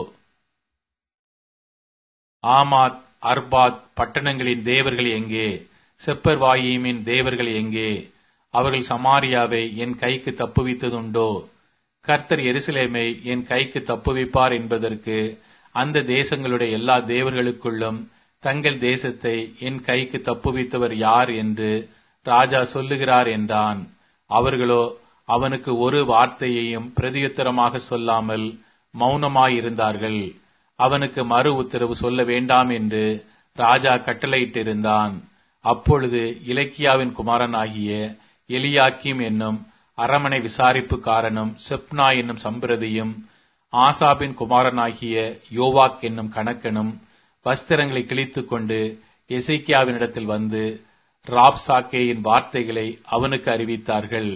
ஆமாத் அர்பாத் பட்டணங்களின் தேவர்கள் எங்கே? செப்பர்வாயிமின் தேவர்கள் எங்கே? அவர்கள் சமாரியாவை என் கைக்கு தப்புவித்ததுண்டோ? கர்த்தர் எருசலேமை என் கைக்கு தப்புவிப்பார் என்பதற்கு அந்த தேசங்களுடைய எல்லா தேவர்களுக்குள்ளும் தங்கள் தேசத்தை என் கைக்கு தப்புவித்தவர் யார் என்று ராஜா சொல்லுகிறார் என்றான். அவர்களோ அவனுக்கு ஒரு வார்த்தையையும் பிரதியுத்தரமாக சொல்லாமல் மௌனமாயிருந்தார்கள். அவனுக்கு மறு உத்தரவு சொல்ல வேண்டாம் என்று ராஜா கட்டளையிட்டிருந்தான். அப்பொழுது இலக்கியாவின் குமாரனாகிய எலியாக்கீம் என்னும் அரமனை விசாரிப்புக்காரனும் செப்னா என்னும் சம்பிரதியும் ஆசாபின் குமாரனாகிய யோவாக் என்னும் கணக்கனும் வஸ்திரங்களை கிழித்துக் கொண்டு எசேக்கியாவினிடத்தில் வந்து ராப்சாக்கேயின் வார்த்தைகளை அவனுக்கு அறிவித்தார்கள்.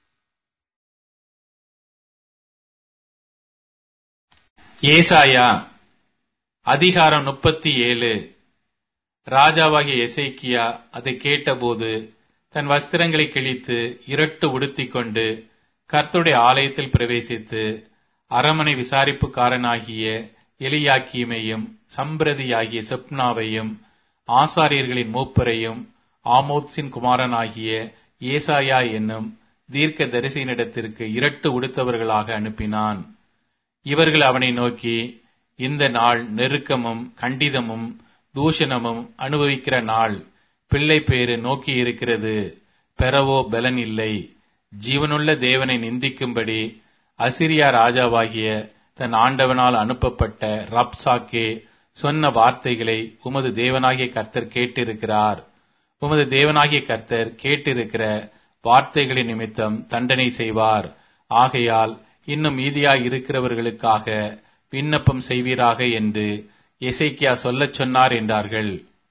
ஏசாயா அதிகாரம் 37. ராஜாவாகிய எசேக்கியா அதை கேட்டபோது தன் வஸ்திரங்களை கிழித்து இரட்டு உடுத்திக் கொண்டு கர்த்தருடைய ஆலயத்தில் பிரவேசித்து அரமனை விசாரிப்புக்காரனாகிய எலியாக்கீமையும் சம்பிரதியாகிய செப்னாவையும் ஆசாரியர்களின் மூப்பரையும் ஆமோத்சின் குமாரனாகிய ஏசாயா என்னும் தீர்க்க தரிசியினிடத்திற்கு இரட்டு உடுத்தவர்களாக அனுப்பினான். இவர்கள் அவனை நோக்கி, இந்த நாள் நெருக்கமும் கண்டிதமும் தூஷணமும் அனுபவிக்கிற நாள். பிள்ளை பேறு நோக்கி இருக்கிறது, பெறவோ பலன் இல்லை. ஜீவனுள்ள தேவனை நிந்திக்கும்படி அசிரியா ராஜாவாகிய தன் ஆண்டவனால் அனுப்பப்பட்ட ரப்சாக்கே சொன்ன வார்த்தைகளை உமது தேவனாகிய கர்த்தர் கேட்டிருக்கிறார். உமது தேவனாகிய கர்த்தர் கேட்டிருக்கிற வார்த்தைகளின் நிமித்தம் தண்டனை செய்வார். ஆகையால் இன்னும் மீதியாய் இருக்கிறவர்களுக்காக விண்ணப்பம் செய்வீராக என்று எசேக்கியா சொல்லச் சொன்னார் என்றார்கள்.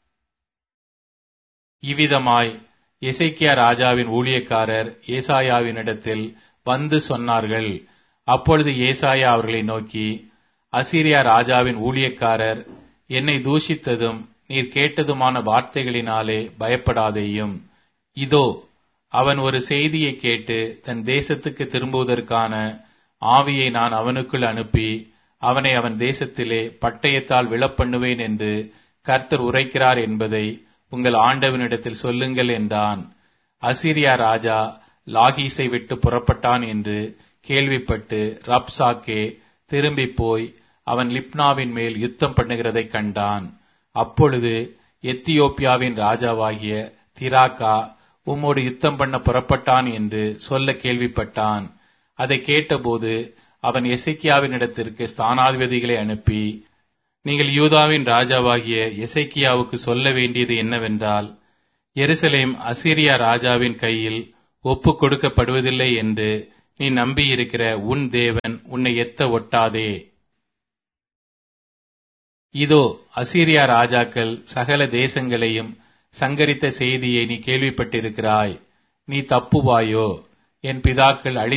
இவ்விதமாய் எசேக்கியா ராஜாவின் ஊழியக்காரர் ஏசாயாவினிடத்தில் வந்து சொன்னார்கள். அப்பொழுது ஏசாயா அவர்களை நோக்கி, அசீரியா ராஜாவின் ஊழியக்காரர் என்னை தூஷித்ததும் நீர் கேட்டதுமான வார்த்தைகளினாலே பயப்படாதேயும். இதோ அவன் ஒரு செய்தியை கேட்டு தன் தேசத்துக்கு திரும்புவதற்கான ஆவியை நான் அவனுக்குள் அனுப்பி அவனை அவன் தேசத்திலே பட்டயத்தால் விழப்பண்ணுவேன் என்று கர்த்தர் உரைக்கிறார் என்பதை உங்கள் ஆண்டவனிடத்தில் சொல்லுங்கள் என்றான். அசீரியா ராஜா லாகீசை விட்டு புறப்பட்டான் என்று கேள்விப்பட்டு ரப்சாக்கே திரும்பி போய் அவன் லிப்னாவின் மேல் யுத்தம் பண்ணுகிறதை கண்டான். அப்பொழுது எத்தியோப்பியாவின் ராஜாவாகிய திராக்கா உம்மோடு யுத்தம் பண்ண புறப்பட்டான் என்று சொல்ல கேள்விப்பட்டான். அதை கேட்டபோது அவன் எசேக்கியாவினிடத்திற்கு ஸ்தானாதிபதிகளை அனுப்பி, நீங்கள் யூதாவின் ராஜாவாகிய எசேக்கியாவுக்கு சொல்ல வேண்டியது என்னவென்றால், எருசலேம் அசீரியா ராஜாவின் கையில் ஒப்புக் கொடுக்கப்படுவதில்லை என்று நீ நம்பியிருக்கிற உன் தேவன் உன்னை எத்த ஒட்டாதே. இதோ அசீரியா ராஜாக்கள் சகல தேசங்களையும் சங்கரித்த செய்தியை நீ கேள்விப்பட்டிருக்கிறாய். நீ தப்புவாயோ? என் பிதாக்கள்